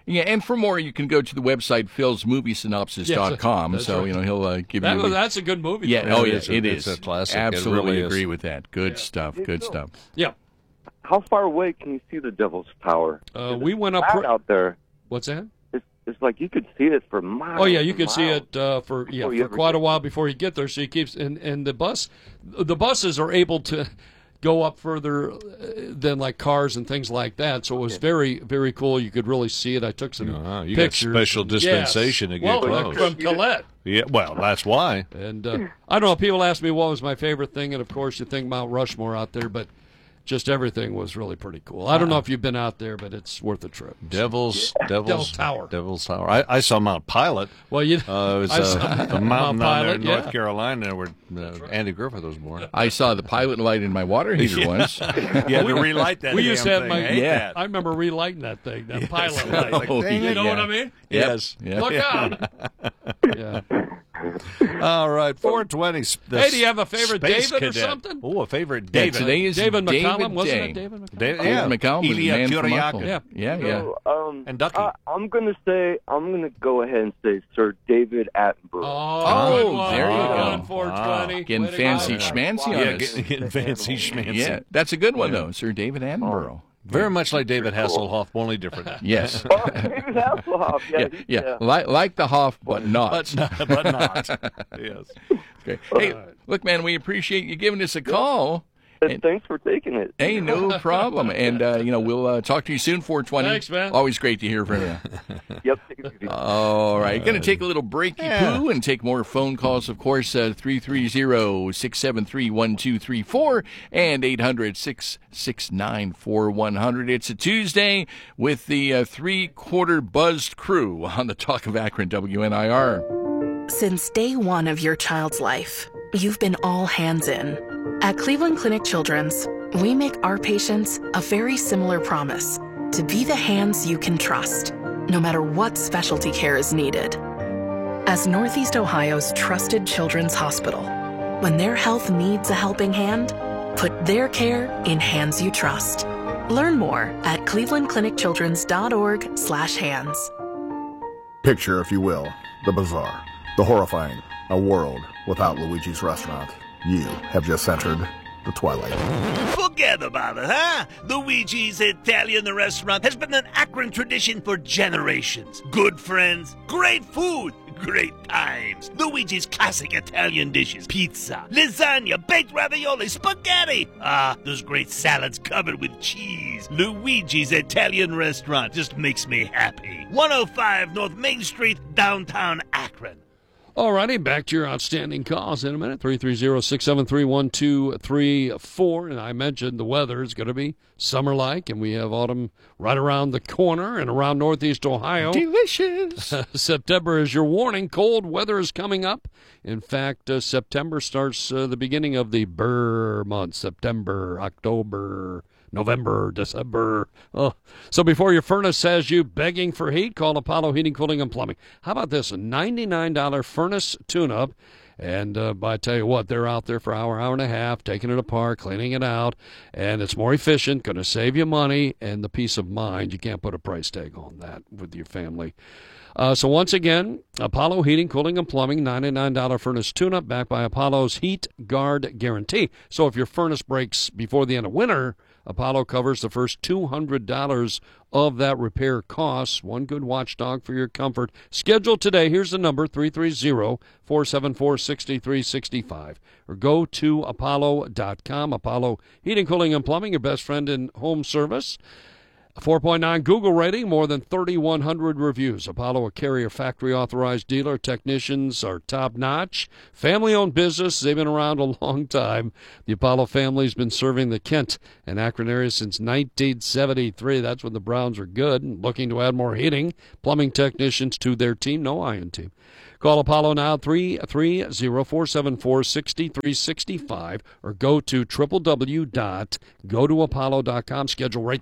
Yeah, and for more, you can go to the website phils movie synopsis dot com. Yes, so, right. you know, he'll uh, give that, you... That's a good movie. Yeah, though. oh, It yeah, is. it It's is. a classic. It Absolutely really is. agree with that. Good Yeah. stuff, good stuff. Yeah. How far away can you see the Devil's Tower? Uh, we went up Flat pr- out there. What's that? It's, it's like you could see it for miles. Oh yeah, you and can see miles. it uh, for yeah Before you for ever quite get a while before you get there. So you keeps and and the bus, the buses are able to go up further uh, than like cars and things like that. So it was very very cool. You could really see it. I took some Uh, you got pictures. special and- dispensation yes. to get well, close. from Colette. Yeah, well, that's why. And uh, I don't know. People ask me what was my favorite thing, and of course you think Mount Rushmore out there, but. Just everything was really pretty cool. I don't know if you've been out there, but it's worth a trip. Devil's, Devil's Devil's Tower. Devil's Tower. I, I saw Mount Pilot. Well, you. Uh, it was I uh, saw a Mount mountain down there Pilot, in yeah. North Carolina where uh, Andy Griffith was born. I saw the pilot light in my water heater Yeah. once. You had to relight that We used to damn have my. thing. I hate Yeah. that. I remember relighting that thing, that Yes. pilot light. Oh, Like, dang, yeah. you know what I mean? Yes. Yeah. Look out! yeah. All right, four twenty. The Hey, do you have a favorite Space David or Cadet. something? Oh, a favorite Yeah, David. today is David David McCallum, wasn't Day. it David McCallum? David, David yeah. McCallum was Ilya Man from Kuryakov. Uncle. Yeah. Yeah, yeah. So, um, And Ducky. I, I'm gonna say I'm gonna go ahead and say Sir David Attenborough. Oh, good one. there you Good go. one, four twenty. Getting Way to fancy go. schmancy on yeah, us. getting, getting fancy schmancy. Yeah, that's a good one, though, Sir David Attenborough. Very much like David Hasselhoff, only different. Yes. Oh, David Hasselhoff. Yeah, yeah, he- yeah. Like, like the Hoff, but not. But not. But not. Yes. Okay. Hey, look, man, we appreciate you giving us a call. And thanks for taking it. Hey, no problem. And, uh, you know, we'll uh, talk to you soon, four twenty. Thanks, man. Always great to hear from you. Yep. take it easy. All right. Going to take a little breaky poo and take more phone calls, of course, uh, three three zero, six seven three, one two three four and eight hundred, six six nine, four one zero zero. It's a Tuesday with the uh, three-quarter buzzed crew on the Talk of Akron W N I R. Since day one of your child's life, you've been all hands in. At Cleveland Clinic Children's, we make our patients a very similar promise to be the hands you can trust, no matter what specialty care is needed. As Northeast Ohio's trusted children's hospital, when their health needs a helping hand, put their care in hands you trust. Learn more at cleveland clinic children's dot org slash hands. Picture, if you will, the bizarre, the horrifying, a world without Luigi's Restaurant. You have just entered the twilight. Forget about it, huh? Luigi's Italian Restaurant has been an Akron tradition for generations. Good friends, great food, great times. Luigi's classic Italian dishes: pizza, lasagna, baked ravioli, spaghetti. Ah, those great salads covered with cheese. Luigi's Italian Restaurant just makes me happy. one oh five North Main Street, downtown Akron. All righty, back to your outstanding calls in a minute. three three zero, six seven three, one two three four. And I mentioned the weather is going to be summer-like, and we have autumn right around the corner and around Northeast Ohio. Delicious. September is your warning. Cold weather is coming up. In fact, uh, September starts uh, the beginning of the Burr month. September, October, November, December. Oh. So before your furnace has you begging for heat, call Apollo Heating, Cooling, and Plumbing. How about this? A ninety-nine dollars furnace tune-up. And uh, I tell you what, they're out there for an hour, hour and a half, taking it apart, cleaning it out. And it's more efficient, going to save you money and the peace of mind. You can't put a price tag on that with your family. Uh, so once again, Apollo Heating, Cooling, and Plumbing, ninety-nine dollars furnace tune-up backed by Apollo's Heat Guard Guarantee. So if your furnace breaks before the end of winter, Apollo covers the first two hundred dollars of that repair cost. One good watchdog for your comfort. Schedule today. Here's the number, three three zero, four seven four, six three six five. Or go to apollo dot com. Apollo Heating, Cooling, and Plumbing, your best friend in home service. four point nine Google rating, more than thirty-one hundred reviews. Apollo, a Carrier factory authorized dealer. Technicians are top notch. Family owned business. They've been around a long time. The Apollo family's been serving the Kent and Akron area since nineteen seventy-three. That's when the Browns are good and looking to add more heating, plumbing technicians to their team. No iron team. Call Apollo now, three three zero, four seven four, six three six five, or go to w w w dot go to apollo dot com. Schedule right there.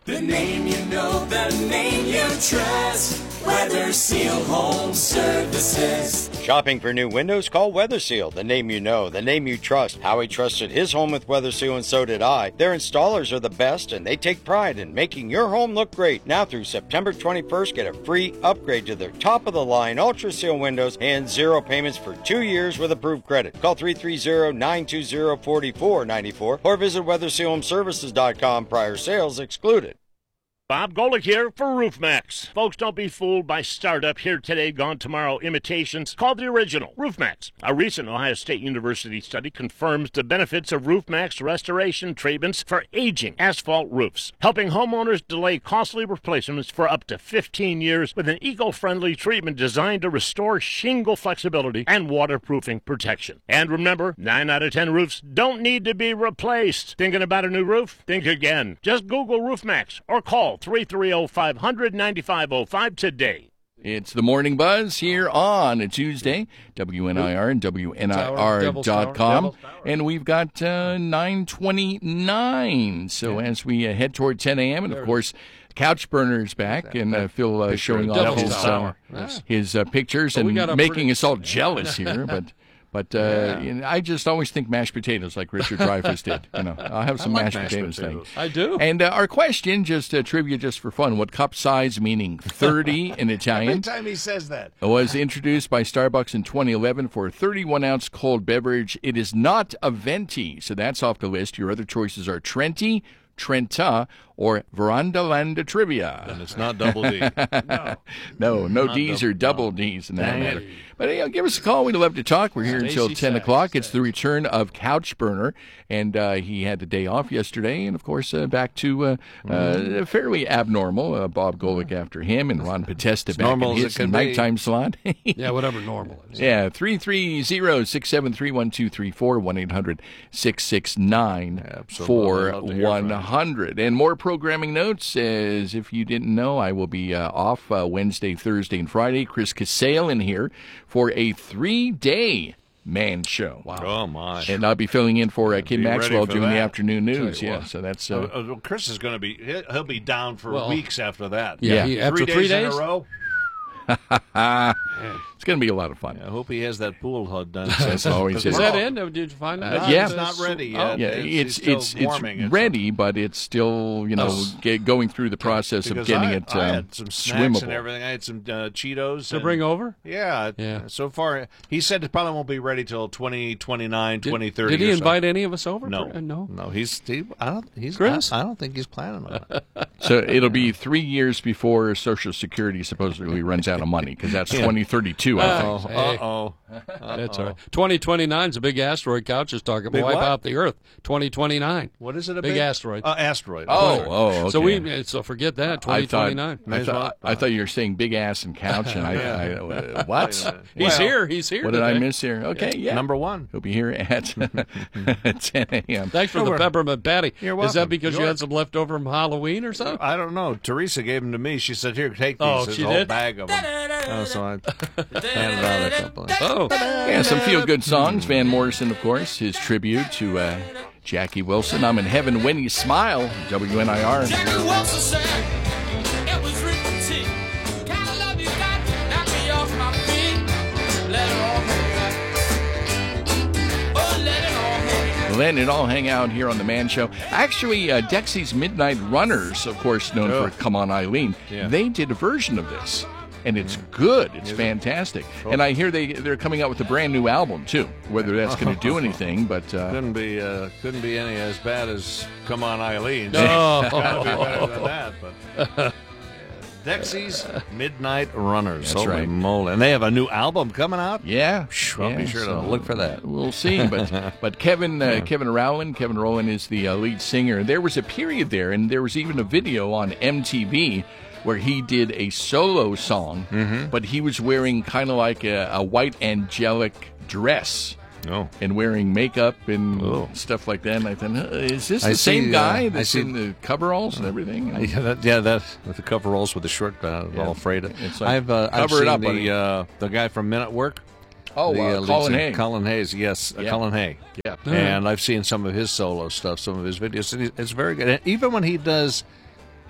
The name you know, the name you trust. Weather Seal Home Services. Shopping for new windows? Call Weather Seal, the name you know, the name you trust. Howie trusted his home with Weather Seal, and so did I. Their installers are the best, and they take pride in making your home look great. Now through September twenty-first, get a free upgrade to their top-of-the-line Ultra Seal windows and zero payments for two years with approved credit. Call three three zero, nine two zero, four four nine four or visit weather seal home services dot com. Prior sales excluded. Bob Golick here for RoofMax. Folks, don't be fooled by startup here today, gone tomorrow imitations. Call the original, RoofMax. A recent Ohio State University study confirms the benefits of RoofMax restoration treatments for aging asphalt roofs, helping homeowners delay costly replacements for up to fifteen years with an eco-friendly treatment designed to restore shingle flexibility and waterproofing protection. And remember, nine out of ten roofs don't need to be replaced. Thinking about a new roof? Think again. Just Google RoofMax or call three three zero, five hundred, nine five zero five today. It's the Morning Buzz here on a Tuesday, W N I R and W N I R dot com. And we've got uh, nine twenty-nine. So yeah. as we uh, head toward ten a.m., and of course, Couch Burner's back, and uh, Phil uh, showing off his, uh, his uh, pictures and making pretty... us all jealous here. But But uh, yeah. you know, I just always think mashed potatoes, like Richard Dreyfuss did. You know, I'll have some like mashed, mashed potatoes. potatoes. Thing. I do. And uh, our question, just uh, trivia, just for fun: what cup size, meaning thirty in Italian, Every time he says that, was introduced by Starbucks in twenty eleven for a thirty-one ounce cold beverage? It is not a venti, so that's off the list. Your other choices are Trenti, Trenta, or Verandalanda Trivia. And it's not double D. no, no, no D's or double D's in that Dang matter. It. But you know, give us a call. We'd love to talk. We're here Stacey until ten o'clock. It's the return of Couch Burner, and uh, he had a day off yesterday, and of course uh, back to uh, mm. uh, fairly abnormal. Uh, Bob Golick after him, and Ron Podesta back in his nighttime slot. yeah, whatever normal is. Yeah, three three zero, six seven three, one two three four, one eight hundred, six six nine, four one hundred. And more programming notes, as if you didn't know, I will be uh, off uh, Wednesday, Thursday, and Friday. Chris Casale in here for a three-day Man Show. Wow. Oh, my. And I'll be filling in for uh, Kim Be Maxwell for doing that. the afternoon news. Yeah, what. so that's... Uh, uh, uh, Chris is going to be, he'll be down for well, weeks after that. Yeah. He, after three, three days, days in a row. It's going to be a lot of fun. I hope he has that pool hud done. That's always is that in? Did you find that? Uh, yeah, it's not ready yet. Oh, yeah, it's it's it's, it's it, ready, but it's still you know oh. get, going through the process because of getting I, it I um, had some snacks swimmable and everything. I had some uh, Cheetos to and, bring over. Yeah, yeah. So far, he said it probably won't be ready till twenty twenty-nine, twenty thirty. Did he or invite so. any of us over? No, for, uh, no, no. He's he, I don't. He's Chris? I, I don't think he's planning on it. So it'll be three years before Social Security supposedly runs out of money because that's Yeah. twenty thirty-two. I think. Uh Hey. oh. That's all right. twenty twenty-nine is a big asteroid. Couch is talking about Big wipe what? out the Earth. twenty twenty-nine. What is it? A big, big asteroid? Uh, asteroid. Oh, oh, okay. So we so forget that. Twenty twenty-nine. I thought, I, thought, I thought you were saying big ass and couch, and I, I uh, what? He's Well, here. He's here. What did today. I miss here? Okay, yeah. Number one. He'll be here at ten a.m. Thanks for the peppermint patty. You're Is that welcome. because you You're- had some left over from Halloween or something? I don't know. Teresa gave them to me. She said, "Here, take these." Oh, There's she a whole did? bag of them. Oh, so I handed out a couple. Oh, Yeah, some feel-good songs. Van Morrison, of course, his tribute to uh, Jackie Wilson. I'm in heaven when you smile. W N I R. Jackie Wilson said it was written to you. Kind of love you got, knock me off my feet. Let it all hang out. Oh, let it all hang out. Letting it all hang out here on the Man Show. Actually, uh, Dexy's Midnight Runners, of course, known Oh. for Come On Eileen, Yeah. they did a version of this. And it's good. It's fantastic. And I hear they, they're coming out with a brand new album, too. Whether that's going to do anything, but... Uh, couldn't be uh, couldn't be any as bad as "Come On, Eileen." No. Gotta be better than that. But yeah. Dexy's Midnight Runners. That's Holy right. moly. And they have a new album coming out. yeah. I'll yeah, be sure so to look for that. We'll see. But but Kevin uh, Kevin Rowland, Kevin Rowland is the uh, lead singer. There was a period there, and there was even a video on M T V where he did a solo song, Mm-hmm. but he was wearing kind of like a, a white angelic dress. Oh. And wearing makeup and Oh. stuff like that. And I thought, uh, is this I the same see, uh, guy I that's see- in the coveralls and everything? And- Yeah, that, yeah, that with the coveralls with the shirt uh, Yeah. all frayed. It's like, I've uh, I've cover it seen up, the buddy. uh, the guy from Men at Work. Oh, the, uh, lead Colin singer- Hay. Colin Hayes, yes, uh, Yeah. Colin Hay. Yeah. And I've seen some of his solo stuff, some of his videos. And he- it's very good. And even when he does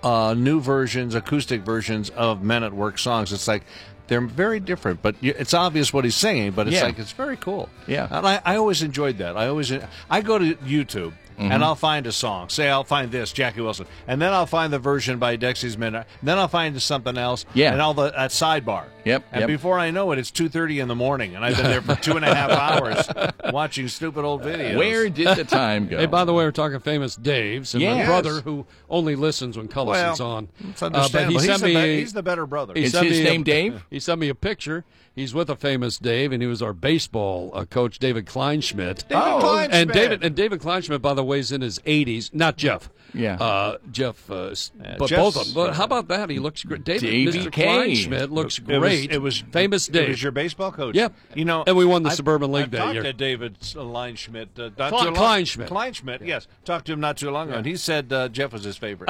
uh, new versions, acoustic versions of Men at Work songs. It's like they're very different, but you- it's obvious what he's singing. But it's Yeah. like it's very cool. Yeah. and I, I always enjoyed that. I always I go to YouTube. Mhm. And I'll find a song. Say I'll find this, Jackie Wilson, and then I'll find the version by Dexys Midnight. Then I'll find something else. Yeah. And all the at sidebar. Yep. And yep. before I know it, it's two thirty in the morning, and I've been there for two and a half hours watching stupid old videos. Where did the time go? Hey, by the way, we're talking Famous Dave's, and my Yes. brother, who only listens when Cullison's Well, on. it's Uh, but understandable. he He's sent the me be- a- he's the better brother. he Is sent his me a- name Dave? He sent me a picture. He's with a Famous Dave, and he was our baseball uh, coach, David Kleinschmidt. David Oh. Kleinschmidt. And David and David Kleinschmidt, by the way, is in his eighties. Not Jeff. Yeah. Uh, Jeff, uh, s- Yeah, but Jeff's- both of them. But how about that? He looks great. David, Davey Mister K. Kleinschmidt looks It was- great. It was, Famous It Dave. was your baseball coach. Yep. You know, And we won the I've- Suburban League I've that talked year. to David Kleinschmidt. Uh, not Klein- too long- Kleinschmidt. Kleinschmidt, yes. Talked to him not too long ago, and he said uh, Jeff was his favorite.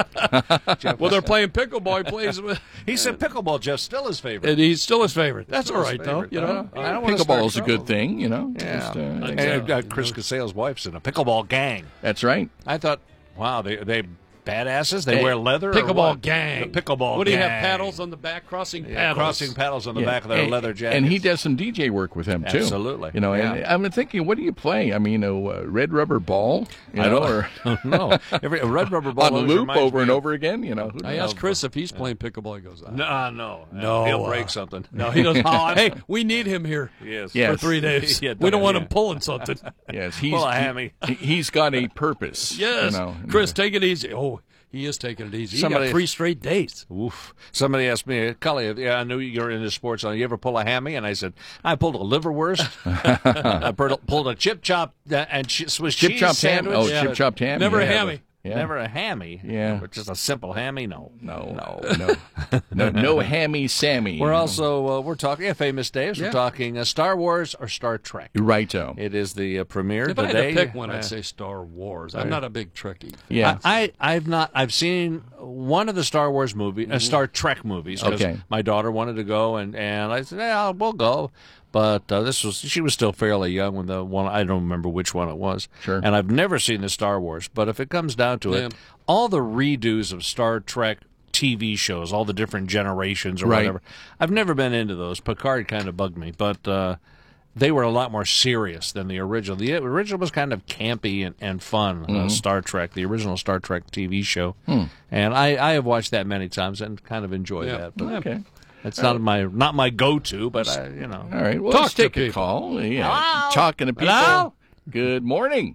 Jeff Well, was- they're playing pickleball. He plays with. He said pickleball. Jeff's still his favorite. And he's still his favorite. That's Still all his right, though. favorite. You know, I don't wanna start Pickleball's a trouble. good thing, you know. Yeah. Just, uh, and uh, Chris Caselle's wife's in a pickleball gang. That's right. I thought, wow, they they badasses. They Hey, wear leather. or Pickleball what? gang. The pickleball. What do you have? gang. Paddles on the back, crossing Yeah, paddles. crossing paddles on the Yeah. back of their and, leather jackets. and he does some D J work with him too. Absolutely. You know, and Yeah. I'm thinking, what do you play? I mean, a uh, red rubber ball. You I know, don't or know. Every a red rubber ball on always loop reminds over me and of- over again. You know. Who I knows? asked Chris if he's playing pickleball. He goes, No, uh, no, no, he'll uh, break something. No, he doesn't. hey, we need him here Yes. for Yes. three days. Yeah, we don't want yeah. him pulling something. Yes, he's Pull a hammy. he, he's got a purpose. yes, You know. Chris, take it easy. Oh, he is taking it easy. He Somebody- got three straight days. Oof. Somebody asked me, Cully, yeah, I knew you're into sports. You ever pull a hammy? And I said, I pulled a liverwurst. I pulled pulled a chip chop uh, and ch- Swiss Chip cheese chopped ham. sandwich. Oh, Yeah. chip chopped ham. Never a yeah. hammy. Yeah. Never a hammy. Yeah. Or just a simple hammy? No. No, no, no, no, no hammy Sammy. We're you know. also, uh, we're talking, yeah, Famous Daves. Yeah. We're talking uh, Star Wars or Star Trek. You're right, Joe. It is the uh, premiere If I today. had to pick one, Uh, I'd say Star Wars. I'm not a big Trekkie. Yeah. I, I, I've not. I've seen one of the Star Wars movies, uh, Star Trek movies. 'cause Okay. My daughter wanted to go, and, and I said, "Yeah, we'll go." But uh, this was she was still fairly young when the one I don't remember which one it was. Sure. And I've never seen the Star Wars. But if it comes down to Yeah. it, all the redos of Star Trek T V shows, all the different generations or Right. whatever, I've never been into those. Picard kind of bugged me, but. Uh, they were a lot more serious than the original. The original was kind of campy and, and fun, uh, Star Trek, the original Star Trek T V show. And I, I have watched that many times and kind of enjoyed Yeah. that. But Okay. it's not my not my go-to, but I, you know. All right. Well, Talk let's to take a people. call. Yeah. Hello? Talking to people. Hello? Good morning.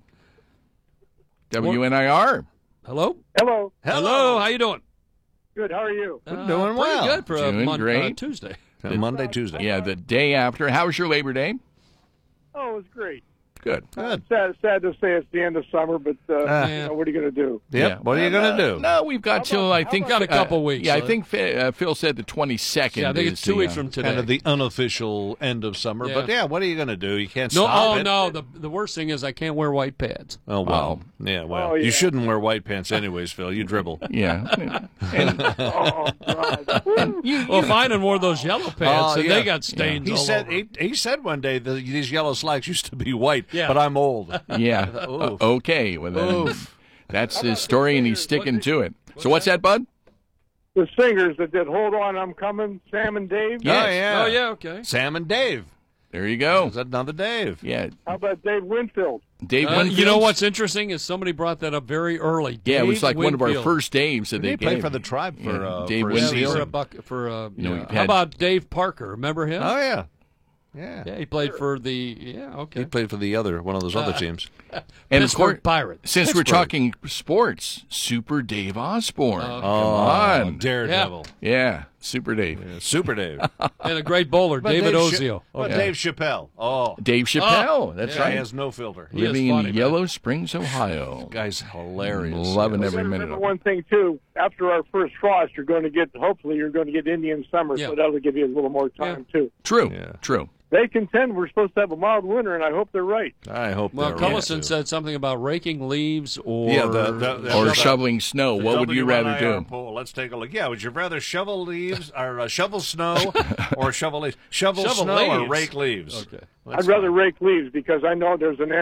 W N I R. Hello? Hello. Hello, how you doing? Good. How are you? We're Uh, doing pretty well. good for a Doing Mon- uh, great. Tuesday. Uh, Monday, Tuesday. Yeah, the day after. How was your Labor Day? Oh, it was great. Good. Good. Sad, sad to say it's the end of summer, but uh, Ah. you know, what are you going to do? Yep. Yeah. What are you going to do? No, we've got till I think Got a couple weeks, Yeah, I huh? think Fi- uh, Phil said the twenty-second. Yeah, I think is it's two the, weeks uh, from today. Kind of the unofficial end of summer. Yeah. But yeah, what are you going to do? You can't no, stop oh it. no. The the worst thing is I can't wear white pads. Oh, well. Yeah, well. Oh, yeah. You shouldn't wear white pants anyways, Phil. You dribble. Yeah. And Oh, God. Well, fine and wore those yellow pants, Oh, and yeah. they got stains He all said over. he, he said one day that these yellow slacks used to be white, Yeah. but I'm old. yeah. Oof. Uh, okay. Well, then Oof. that's his story, and he's sticking to it. So what's that, Bud? The singers that did "Hold On, I'm Coming," Sam and Dave. Yes. Oh, yeah. Oh yeah, okay. Sam and Dave. There you go. Is that another Dave? Yeah. How about Dave Winfield? Dave Uh, Winfield. you know what's interesting is somebody brought that up very early. Yeah, it was Dave like one of our Winfield. first Daves that He they played gave. for the Tribe for, Yeah, uh, Dave for a Yeah, Winfield. for a buck for uh, You know, yeah. we've How had- about Dave Parker? Remember him? Oh, yeah. Yeah. Yeah, he played for the yeah okay. He played for the other, one of those other teams. And of Pittsburgh course, Pirates. since we're Pittsburgh. talking sports, Super Dave Osborne. Oh, Come Oh, on. Daredevil. Yeah, Super Dave. Yeah, Super Dave. and a great bowler, But David Dave Ozio. Cha- but Yeah. Dave Chappelle. Oh. Dave Chappelle. That's Guy right. has no filter. He is Living funny, in man. Yellow Springs, Ohio. Guy's hilarious. Loving Yes. every minute Remember of it. one thing too. After our first frost, you're going to get. Hopefully, you're going to get Indian summer, Yeah. so that'll give you a little more time too. True. Yeah. True. They contend we're supposed to have a mild winter, and I hope they're right. I hope Well, they're right, Cullison too. said something about raking leaves or Yeah, the- the- the- Or Yeah. shoveling snow. What would you rather W N I R do? Poll. Let's take a look. Yeah, would you rather shovel leaves or uh, shovel snow or shovel leaves? Shovel, Shovel snow or leaves. rake leaves? Okay. I'd rather rake leaves because I know there's an